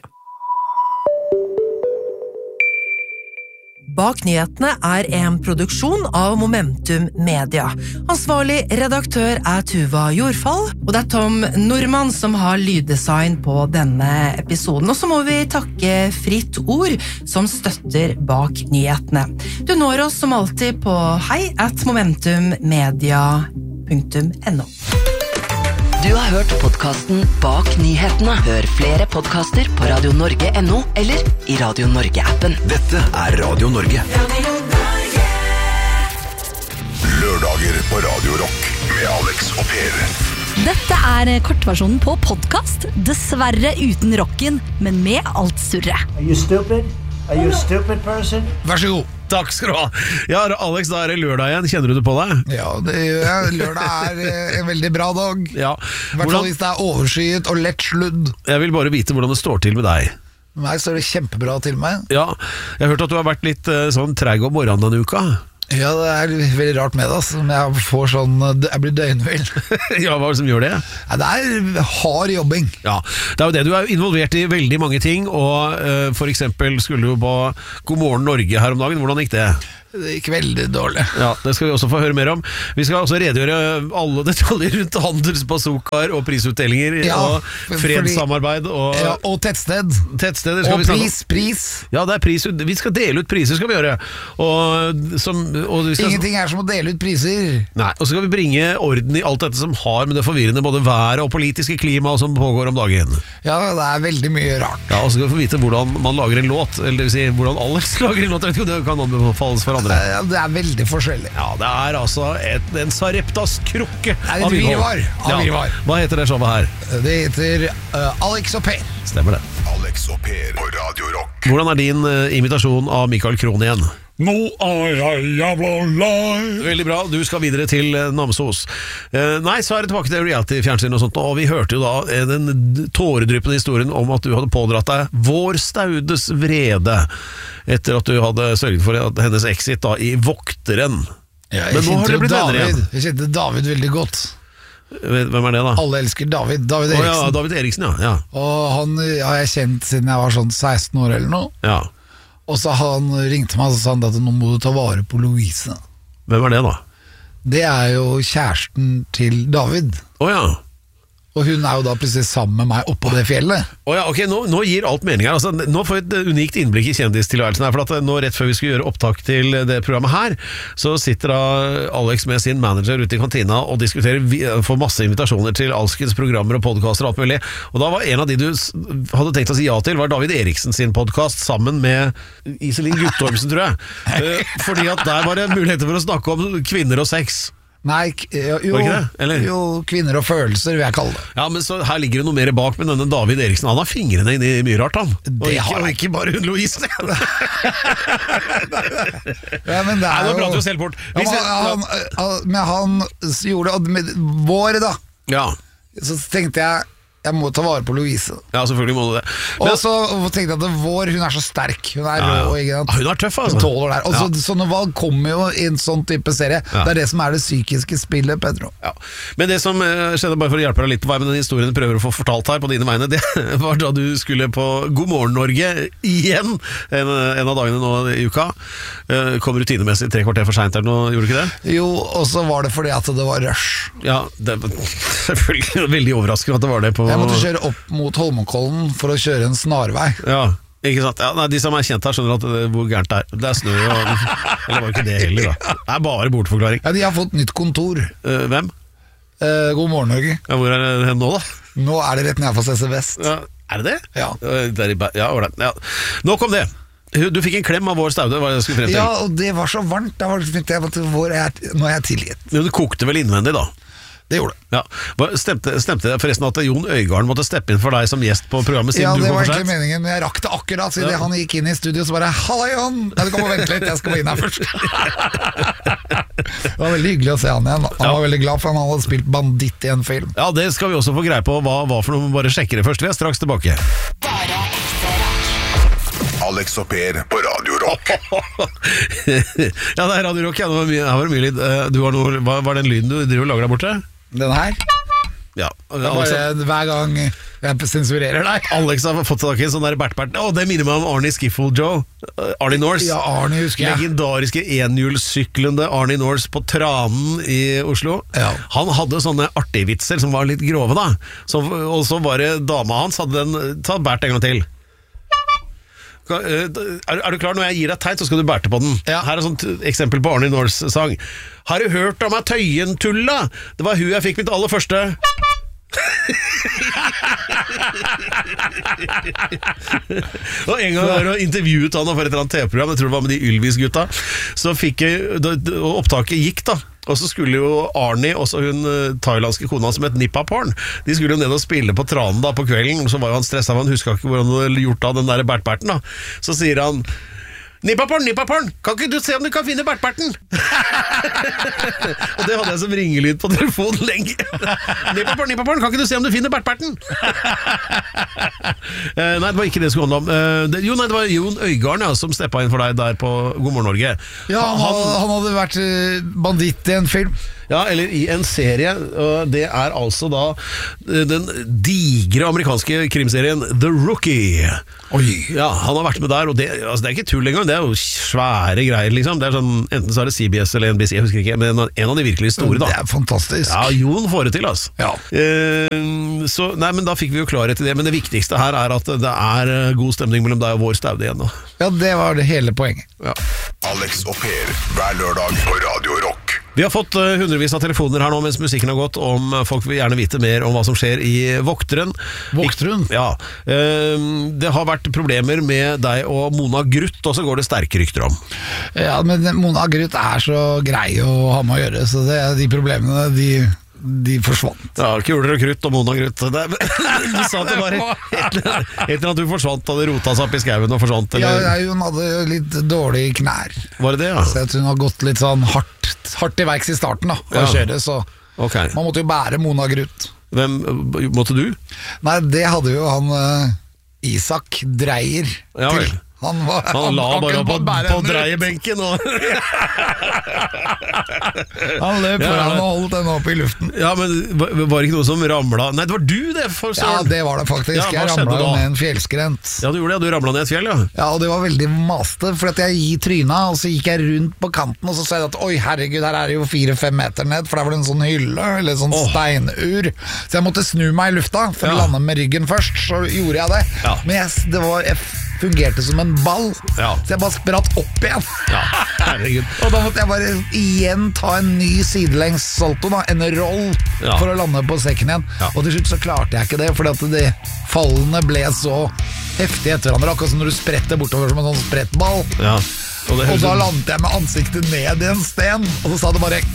Bak nyhetene er en produksjon av Momentum Media. Ansvarlig redaktør er Tuva Jordfall, og det er Tom Normann som har lyddesign på denne episoden. Og så må vi takke Fritt Ord, som støtter Bak nyhetene. Du når oss som alltid på hei at momentummedia punktum no. Du har hørt podcasten Bak nyhetene. Hør flere podcaster på radio norge punktum no eller i Radio Norge-appen. Dette er Radio Norge. Radio Norge. Lørdager på Radio Rock med Alex og Per. Dette er kortversjonen på podcast. Dessverre uten rocken, men med alt surre. Are you stupid? Are you a stupid person? Vær så god. Takk skal du ha. Ja, Alex, da er det lørdag igjen. Kjenner du det på deg? Ja, det gjør jeg. Lørdag er eh, en veldig bra dag. Ja. I hvert fall hvis det er overskyet og lett sludd. Jeg vil bare vite hvordan det står til med deg. Med meg står det kjempebra til meg. Ja, jeg har hørt at du har vært litt eh, sånn treg om morgenen denne uka. Ja, det er veldig rart med det, altså. Men jeg får sånn, jeg blir døgnvill. Ja, hva er det som gjør det? Ja, det er hard jobbing. Ja, det er jo det. Du er involvert i veldig mange ting, og uh, for eksempel skulle du på God morgen Norge her om dagen. Hvordan gikk det? Det gikk veldig dårlig. Ja, det skal vi også få høre mer om. Vi skal også redegjøre alle detaljer rundt handelsbazookaer og prisutdelinger, ja, og fredssamarbeid og, ja, og tettsted. Tettsteder skal og vi snakke om. pris, pris. Ja, det er pris. Vi skal dele ut priser, skal vi gjøre. Og, som, og vi skal, Ingenting er som å dele ut priser. Nei, og så skal vi bringe orden i alt dette som har med det forvirrende både været og politiske klima som pågår om dagen. Ja, det er veldig mye rart. Ja, og så skal vi få vite hvordan man lager en låt, eller det vil si, hvordan Alex lager en låt. Jeg vet ikke om det kan anbefales for andre. Ja, det er veldig forskjellig. Ja, det er altså et, en Sareptas krukke. Det er et virvar. Ja. Hva heter det showet her? Det heter uh, Alex og Per. Stemmer det. Alex og Per på Radio Rock. Hvordan er din uh, imitasjon av Michael Krohn igjen? Nå er jeg jævla lei. Veldig bra, du skal videre til uh, Namsos. uh, Nei, så er det tilbake til reality-fjernsyn og sånt. Og vi hørte jo da uh, den tåredryppende historien om at du hadde pådratt deg Vår Staudes vrede etter at du hadde sørget for at hennes exit da i Vokteren. Ja, Men nå har dere blitt venner igjen. Jeg kjente David veldig godt. Hvem er det da? Alle elsker David. David Å Eriksen. ja, David Eriksen, ja, ja. Og han har jeg kjent siden jeg var sånn seksten år eller noe. Ja. Og så han ringte meg og sa han at nå må du ta vare på Louise. Hvem er det da? Det er jo kjæresten til David. Å ja. Og hun er jo da plutselig sammen med meg oppå det fjellet. Å ja, ok, nå, nå gir alt mening her. Altså, nå får vi et unikt innblikk i kjendistilværelsen her, for at nå rett før vi skal gjøre opptak til det programmet her, så sitter da Alex med sin manager ute i kantina og diskuterer, får masse invitasjoner til alskens programmer og podcaster og alt mulig. Og da var en av de du hadde tenkt å si ja til, var David Eriksen sin podcast sammen med Iselin Guttormsen, tror jeg. Fordi at der var det muligheter for å snakke om kvinner og sex. Nei, jo, jo, kvinner og følelser vil jeg kalle det. Ja, men så her ligger det noe mer bak med denne David Eriksen. Han har fingrene inn i mye rart, han. Det og ikke, har og ikke bare hun Louise. Ja, men det er Nei, nå jo prater vi selv bort. Ja, men han, han, men han gjorde det med vår da. Ja. Så tenkte jeg jeg må ta vare på Louise. Ja, selvfølgelig må du det. Men, og så tenkte jeg at vår, hun er så sterk. Hun er ja, ja. rå, ikke sant? Hun er tøff, altså. Hun tåler det her. Og så, Ja. sånne valg kommer jo i en sånn type serie. Ja. Det er det som er det psykiske spillet, Pedro. ja. Men det som eh, skjedde, bare for å hjelpe deg litt på vei med den historien du prøver å få fortalt her på dine vegne, det var da du skulle på God morgen Norge igjen, en, en av dagene nå i uka. Eh, kom rutinemessig tre kvarter for sent eller noe, gjorde du ikke det? Jo, og så var det fordi at det var rush. Ja, det var selvfølgelig veldig overraskende at det var det på... Jeg måtte kjøre opp mot Holmenkollen for å kjøre en snarvei. Ja, ikke sant? Ja, nei, de som er kjent her skjønner at det, hvor gærent det er. Det er snø og... Eller var ikke det heller da. Det er bare bortforklaring. Ja, de har fått nytt kontor. Uh, hvem? Eh, God morgen, Norge. Ja, hvor er det hen nå da? Nå er det rett ned for C C Vest. Ja, er det det? Ja. Uh, der i, ba- ja, ålreit. Ja. Nok om det. Du fikk en klem av Vår Staude, hva jeg skulle frem til. Ja, og det var så varmt. Da var det, tenkte jeg, at hvor er jeg, nå er jeg tilgitt. Men det kokte vel innvendig da? Det gjorde det. Ja. Hva- Stemte, stemte det forresten at Jon Øigarden måtte steppe inn for deg som gjest på programmet siden Ja, du det kom var for egentlig sent? meningen, men jeg rakk det akkurat siden Ja. han gikk inn i studio, så bare «Halla, Jon!» Nei, du kan må vente litt, jeg skal gå inn her først. Det var veldig hyggelig å se han igjen. Han Ja. var veldig glad for han hadde spilt banditt i en film. Ja, det skal vi også få greie på hva, hva for noe, bare sjekke det først. Vi er straks tilbake. Bare ekte rock. Alex og Per på Radio Rock. Ja, det er Radio Rock, ja, det var mye, her var det mye lyd. Eh, Du har noe, hva var den lyden du driver og lager der borte? Den her, Ja, det er Alex, bare hver gang jeg sensurerer deg. Alex har fått tak i en sånn der Bert-Bert. Å, det minner meg om Arnie Skiffle Joe. Uh, Arnie Norse. Ja, Arnie husker jeg. Legendariske enhjulssyklende Arnie Norse på Tranen i Oslo. Ja. Han hadde sånne artige vitser som var litt grove da. Så, og så var det dama hans hadde den. Ta Bert en gang til. Ka- eh, Er, er du klar? Når jeg gir deg tegn, så skal du bærte på den. Ja. Her er et sånt eksempel på Arnie Norse sang. Har du hørt om meg Tøyen-tulla? Det var hun jeg fikk mitt aller første. Og en gang var jeg intervjuet han for et eller annet T V-program, jeg tror det var med de Ylvis-gutta. Så fikk jeg, da- da- og opptaket gikk da. Og så skulle jo Arnie, også hun eh, thailandske kona som het Nippa Porn, de skulle jo ned og spille på Tranen da på kvelden. Så var jo han stresset, han huska ikke hvor han hadde gjort av den der Bert-Berten da. Så sier han: Nippaporn, Nippaporn, kan ikke du se om du kan finne Bert-Berten? Og det hadde jeg som ringelyd på telefonen lenge. Nippaporn, Nippaporn, kan ikke du se om du finner Bert-Berten? uh, nei, det var ikke det det skulle handle om. Uh, det, jo, nei, det var Jon Øigarden ja, som steppet inn for deg der på God morgen Norge. Ja, han, han, han hadde vært banditt i en film. Ja, eller i en serie, og det er altså da den digre amerikanske krimserien The Rookie. Oi. Ja, han har vært med der, og det, altså det er ikke tull engang, det er jo svære greier liksom. Det er sånn, enten så er det C B S eller N B C, jeg husker ikke, men en av de virkelig store da. Det er fantastisk. Ja, Jon får det til, altså. Ja. Eh, så, nei, men da fikk vi jo klarhet i det, men det viktigste her er at det er god stemning mellom deg og vår Staude igjen da. Ja, det var det hele poenget. Ja. Alex og Per, hver lørdag på Radio Rock. Vi har fått uh, hundrevis av telefoner her nå mens musikken har gått om uh, folk vil gjerne vite mer om hva som skjer i Vokteren. Vokteren? Ja. Uh, det har vært problemer med deg og Mona Gruth, og så går det sterke rykter om. Ja, men Mona Gruth er så grei å ha med å gjøre, så det, de problemene, de... de forsvant. Ja, kuler og krutt og Mona Gruth. Du sa at det var etter at du forsvant og det rota seg opp i skauen og forsvant, eller? Ja, hun hadde litt dårlig knær. Var det det, ja? Så hun har gått litt sånn hardt, hardt i verks i starten da, for ja. å kjøre, så okay. Man måtte jo bære Mona Gruth. Hvem måtte du? Nei, det hadde jo han uh, Isak Dreyer ja, til. Han, var, han, han la bare på, på, på dreiebenken og han løp foran ja, og holdt den opp i luften. Ja, men var det ikke noe som ramlet? Nei, det var du det for Ja, det var det faktisk. Ja, jeg ramlet jo ned en fjellskrent. Ja, du gjorde det, du ramlet ned et fjell, ja. Ja, og det var veldig maste, for at jeg gikk tryna, og så gikk jeg rundt på kanten, og så sa jeg at, oi herregud, her er det jo fire-fem meter ned, for der var det en sånn hylle, eller sånn oh. steinur. Så jeg måtte snu meg i lufta, for ja. å lande med ryggen først, så gjorde jeg det. Ja. Men jeg, det var... Jeg, fungerte som en ball, ja. Så jeg bare spratt opp igjen. Ja, herregud. Og da måtte jeg bare igjen ta en ny sidelengs salto, da, en roll, ja. For å lande på sekken igjen. Ja. Og til slutt så klarte jeg ikke det, fordi at de fallene ble så heftige etter hverandre, akkurat som når du spretter bortover som en sånn sprettball. Ja. Og, og da landet jeg med ansiktet ned i en sten, og så sa det bare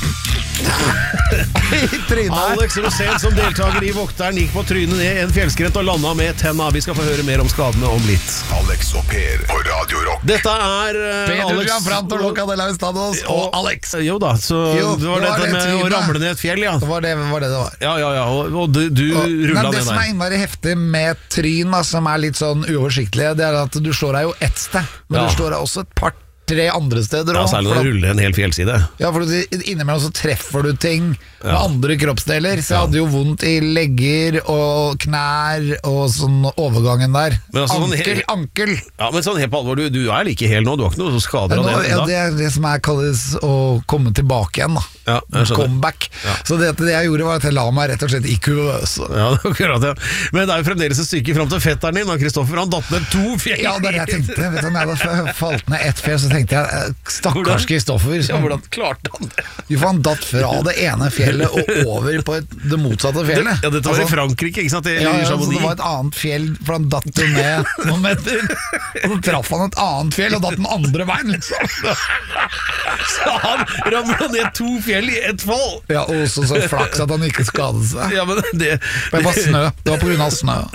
Alex Rosén som deltaker i Vokteren gikk på trynet ned en fjellskrent og landet med tenna. Vi skal få høre mer om skadene om litt. Alex og Per på Radio Rock. Dette er uh, Pedro Alex Gianfranto Locadelavistados og Alex. Jo da, så jo, det var det dette var det med å ramle ned et fjell, ja. Det var det var det, det var. Ja, ja, ja, og, og du, du og, rullet ned der. Det som er innmari heftig med tryn, da, som er litt sånn uoversiktlig, det er at du slår deg jo ett sted, men ja. Du slår deg også et par tre andre steder. Ja, særlig når du ruller en hel fjellside. Ja, for innimellom så treffer du ting med ja. Andre kroppsdeler, så jeg hadde jo vondt i legger og knær og sånn overgangen der. Altså, ankel, sånn, ankel! Ja, men sånn helt på alvor, du, du er like hel nå, du har ikke noe skader av det? Ja, det er det som er kalles å komme tilbake igjen, da. Ja, comeback. Ja. Så det, det jeg gjorde var at jeg la meg rett og slett i kuvøse. Ja, akkurat, ja. Men det er jo fremdeles et stykke frem til fetteren din, Kristoffer, han datt ned to fjell. Ja, det er det jeg tenkte. Vet du, når jeg falt ned ett fjell, så tenkte jeg, stakkars Kristoffer. Ja, hvordan klarte han det? Jo, for han datt fra det ene fjellet og over på et, det motsatte fjellet. Det, ja, dette var altså, i Frankrike, ikke sant? I ja, ja, så det var et annet fjell, for han datt jo ned noen meter, og så traff han et annet fjell, og datt den andre veien, liksom. Så han ramlet ned to fjell i ett fall. Ja, og så, så flaks at han ikke skadet seg. Ja, men det... Det var snø, det var på grunn av snø.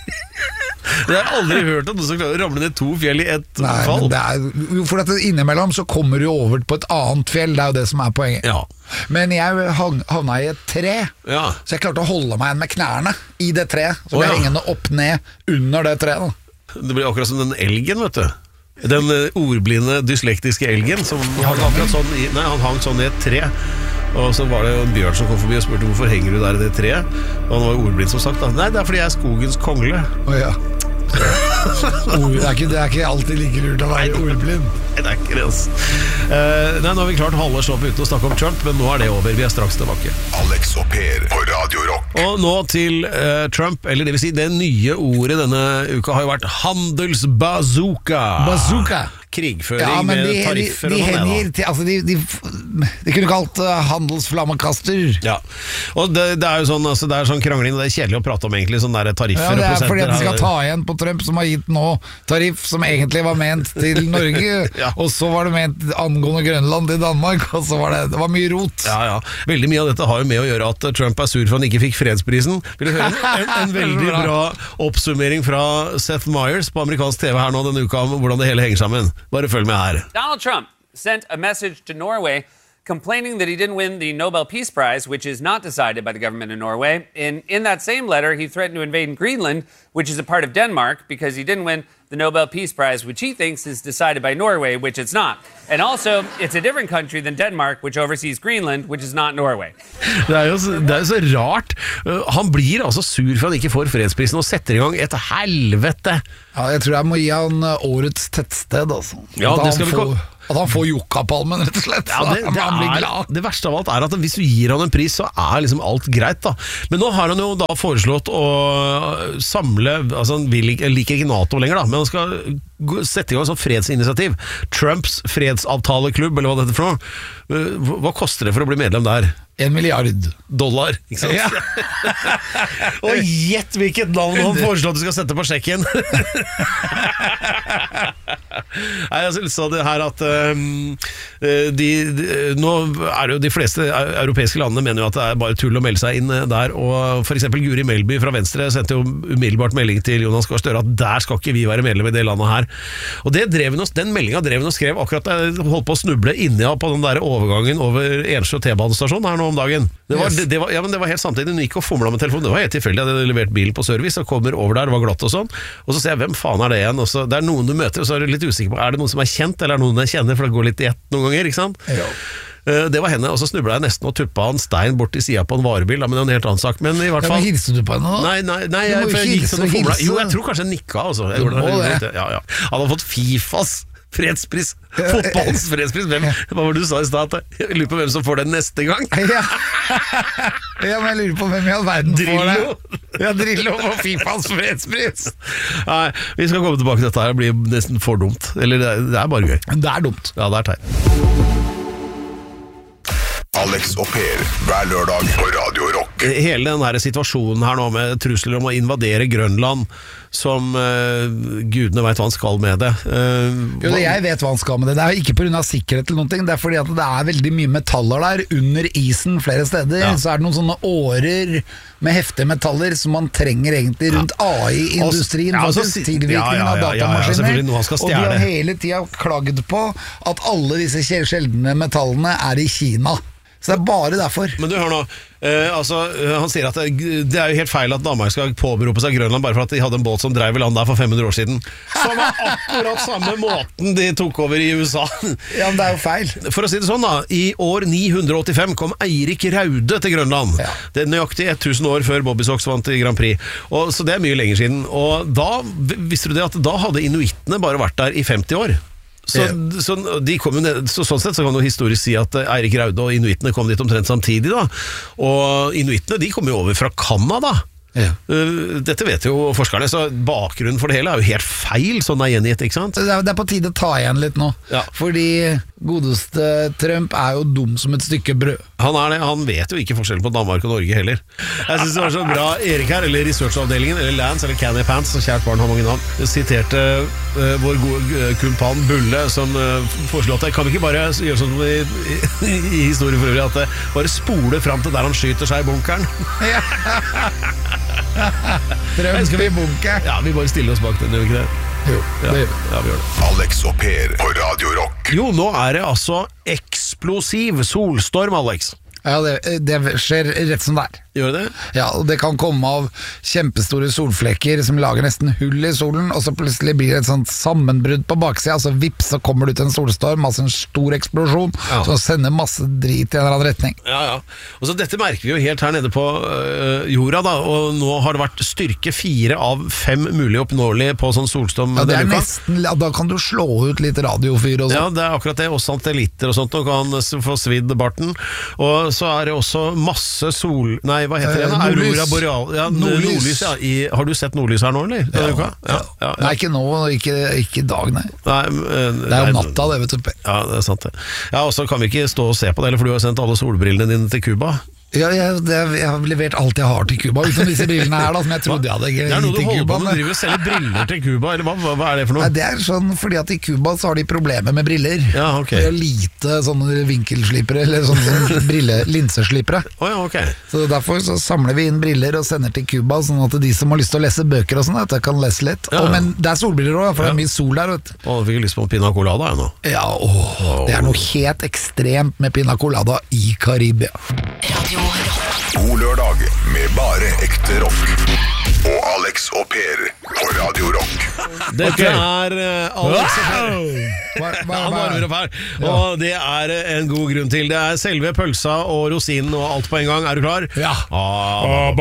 Jeg har aldri hørt om noen som klarer å ramle ned to fjell i ett Nei, fall. Det er, for at innimellom så kommer du over på et annet fjell, det er jo det som er poenget. Ja. Men jeg havna i et tre, ja. Så jeg klarte å holde meg igjen med knærne i det treet. Så ble jeg oh, ja. hengende opp ned under det treet. Da. Det blir akkurat som den elgen, vet du. Den ordblinde, dyslektiske elgen som hang akkurat sånn i, nei, han hang sånn i et tre. Og så var det jo en bjørn som kom forbi og spurte hvorfor henger du der i det treet. Og han var ordblind som sagt da. Nei, det er fordi jeg er skogens kongle. Å ja. Ord, det, er ikke, det er ikke alltid like lurt å være ordblind. Nei, det er ikke det, altså. uh, Nei, nå har vi klart halve stoppet ute og snakke om Trump, men nå er det over, vi er straks tilbake. Alex og Per på Radio Rock. Og nå til uh, Trump, eller det vil si det nye ordet denne uka har jo vært handelsbazooka. Bazooka. Krigføring ja, med de, tariffer de, de og sånn. Henger til, altså de, de, de kunne kalt uh, handelsflammekaster. Ja, og det, det er jo sånn, altså, det er sånn krangling, det er kjedelig å prate om egentlig, sånn der tariffer ja, og det er prosenter. fordi at de skal ta igjen på Trump, som har gitt nå tariff som egentlig var ment til Norge, ja. Og så var det ment angående Grønland til Danmark, og så var det, det var mye rot. Ja, ja. Veldig mye av dette har jo med å gjøre at Trump er sur for han ikke fikk fredsprisen. Vil du høre en, en veldig bra oppsummering fra Seth Meyers på amerikansk T V her nå denne uka om hvordan det hele henger sammen. Bare følg med her. Donald Trump sent a message to Norway complaining that he didn't win the Nobel Peace Prize, which is not decided by the government of Norway. In, in that same letter, he threatened to invade Greenland, which is a part of Denmark, because he didn't win the Nobel Peace Prize, which he thinks is decided by Norway, which it's not. And also, it's a different country than Denmark, which oversees Greenland, which is not Norway. Det er jo så, det er jo så rart. Han blir altså sur for han ikke får fredsprisen og setter i gang et helvete. Ja, jeg tror jeg må gi han årets tettsted, altså. Ja, det skal vi få... At han får Jokkapalmen, rett og slett. Ja, det, det, er, det verste av alt er at hvis du gir han en pris, så er liksom alt greit da. Men nå har han jo da foreslått å samle, altså han vil ikke, liker ikke NATO lenger da, men han skal sette i gang sånn fredsinitiativ. Trumps fredsavtaleklubb, eller hva det heter for noe. Hva koster det for å bli medlem der? En milliard dollar, ikke sant? Ja. Og gjett hvilket navn han foreslår at du skal sette på sjekken. Nei, jeg sa det her at um, de, de, nå er det jo de fleste europeiske landene mener jo at det er bare tull å melde seg inn der, og for eksempel Guri Melby fra Venstre sendte jo umiddelbart melding til Jonas Gahr Støre at der skal ikke vi være medlem i det landet her. Og det drev oss, den meldingen drev og skrev akkurat da jeg holdt på å snuble inni på den der overgangen over Ensjø T-banestasjon her nå om dagen. Det var, det, det var, ja, men det var helt samtidig, hun gikk og fomlet med telefonen, det var helt tilfeldig, jeg hadde levert bilen på service og kommer over der, det var glatt og sånn, og så ser jeg, hvem faen er det igjen? Og så, det er noen du møter, og så er du litt usikker på, er det noen som er kjent, eller er det noen jeg kjenner, for det går litt i ett noen ganger, ikke sant? Ja. Det var henne, og så snublet jeg nesten og tuppa en stein bort i siden på en varebil, men det er en helt annen sak, men i hvert fall... Ja, men hilste du på henne da? Nei, nei, nei, jeg, jeg gikk sånn og fomlet. Jo, jeg tror kanskje jeg nikka, altså. Jeg gjorde det. det. Ja, ja. Han har fått FIFAs fredspris, fotballens fredspris. Hvem, hva var det du sa i sted? Jeg lurer på hvem som får den neste gang. Ja, ja men jeg lurer på hvem i all verden får det. Ja, Drillo får FIFAs fredspris. Nei, vi skal komme tilbake til dette her, det blir nesten for dumt. Eller det er, det er bare gøy. Det er dumt. Ja, det er teit. Alex og Per, hver lørdag på Radio Rock. Hele den her situasjonen her nå med trusler om å invadere Grønland, som uh, gudene vet hva han skal med det. Uh, jo, jeg vet hva han skal med det. Det er ikke på grunn av sikkerhet eller noen ting, det er fordi at det er veldig mye metaller der under isen flere steder. Ja. Så er det noen sånne årer med heftige metaller som man trenger egentlig rundt ja. A I-industrien, ja, altså, tilvirkningen ja, ja, ja, av datamaskiner. Ja, ja, og de har hele tiden klagd på at alle disse sjeldne metallene er i Kina. Så det er bare derfor. Men du, hør nå, eh, altså, han sier at det, det er jo helt feil at Danmark skal påberope seg Grønland bare for at de hadde en båt som drev i land der for fem hundre år siden. Som var akkurat samme måten de tok over i U S A. Ja, men det er jo feil. For å si det sånn da, i år ni hundre åttifem kom Eirik Raude til Grønland. Ja. Det er nøyaktig tusen år før Bobby Sox vant i Grand Prix. Og, så det er mye lenger siden. Og da, visste du det at da hadde inuittene bare vært der i femti år? Så, yeah. så, de kom, så sånn sett så kan du historisk si at Eirik Raude og inuittene kom dit omtrent samtidig da. Og inuittene de kom jo over fra Kanada. Yeah. Dette vet jo forskerne, så bakgrunnen for det hele er jo helt feil, sånn er gjengitt, ikke sant? Det er, det er på tide å ta igjen litt nå, ja. Fordi godeste Trump er jo dum som et stykke brød. Han er det, han vet jo ikke forskjellen på Danmark og Norge heller. Jeg synes det var så bra Erik her, eller researchavdelingen, eller Lance, eller Canny Pants, så kjært barn har mange navn, siterte uh, vår gode uh, kumpan Bulle, som uh, foreslår at kan vi ikke bare gjøre sånn i, i, i historien for øvrig, at det bare spole frem til der han skyter seg i bunkeren. Ja. Trump i bunker. Ja, vi bare stiller oss bak den, gjør vi ikke det? Jo, ja, det gjør det. Ja, vi gjør det. Alex og Per på Radio Rock. Jo, nå er det altså eksplosiv solstorm, Alex. Ja, det, det skjer rett som det er. Gjør det? Ja, og det kan komme av kjempestore solflekker som lager nesten hull i solen, og så plutselig blir det et sånt sammenbrudd på baksida, altså vips, så kommer det ut en solstorm, altså en stor eksplosjon, ja. Så sender masse drit i en eller annen retning. Ja, ja. Og så dette merker vi jo helt her nede på øh, jorda da, og nå har det vært styrke fire av fem mulig oppnåelige på sånn solstorm. Ja, det er nesten, da kan du slå ut litt radiofyr og sånt. Ja, det er akkurat det, og satellitter og sånt, og kan få svidd barten, og så er det også masse sol... Nei, hva heter det? Eh, nordlys. Aurora boreal. Ja, Nordlys. nordlys ja. I, har du sett nordlys her nå, eller? Ja, ja. Ja, ja, ja. Nei, ikke nå, ikke, ikke i dag, nei. Nei, uh, Det er jo natta, det, vet du. Ja, det er sant det. Ja, og så kan vi ikke stå og se på det, eller for du har sendt alle solbrillene dine til Cuba. Ja, jeg, det, jeg har levert alt jeg har til Cuba, utenom disse brillene her, da, som jeg trodde jeg hadde Det er noe du til holder Cuba. på med, du driver og selger briller til Cuba, eller hva, hva, hva er det for noe? Nei, det er sånn fordi at i Cuba så har de problemer med briller. Ja, ok. Det er lite sånne vinkelslipere, eller sånne, sånne brille, linseslipere. Oh, ja, ok. Så derfor så samler vi inn briller og sender til Cuba, sånn at de som har lyst til å lese bøker og sånn, at jeg kan lese litt. Ja. Og, men det er solbriller også, for det er mye sol der, vet du. Å, du fikk jo lyst på en pina colada, jeg nå. Ja, åh, det er noe helt ekstremt med pina colada i Karibia. Radio Rock. God lørdag med bare ekte rock. Og Alex og Per på Radio Rock. Dette er uh, Alex og Per. Hva, hva, Han varmer opp her, og det er en god grunn til. Det er selve pølsa og rosinen og alt på en gang. Er du klar? Ja. Ah,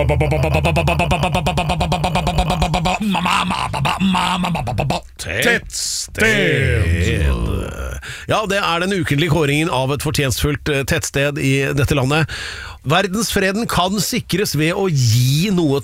tettsted. Ja, det er den ukentlige kåringen av et fortjenstfullt tettsted i dette landet. Verdensfreden kan sikres ved å gi noe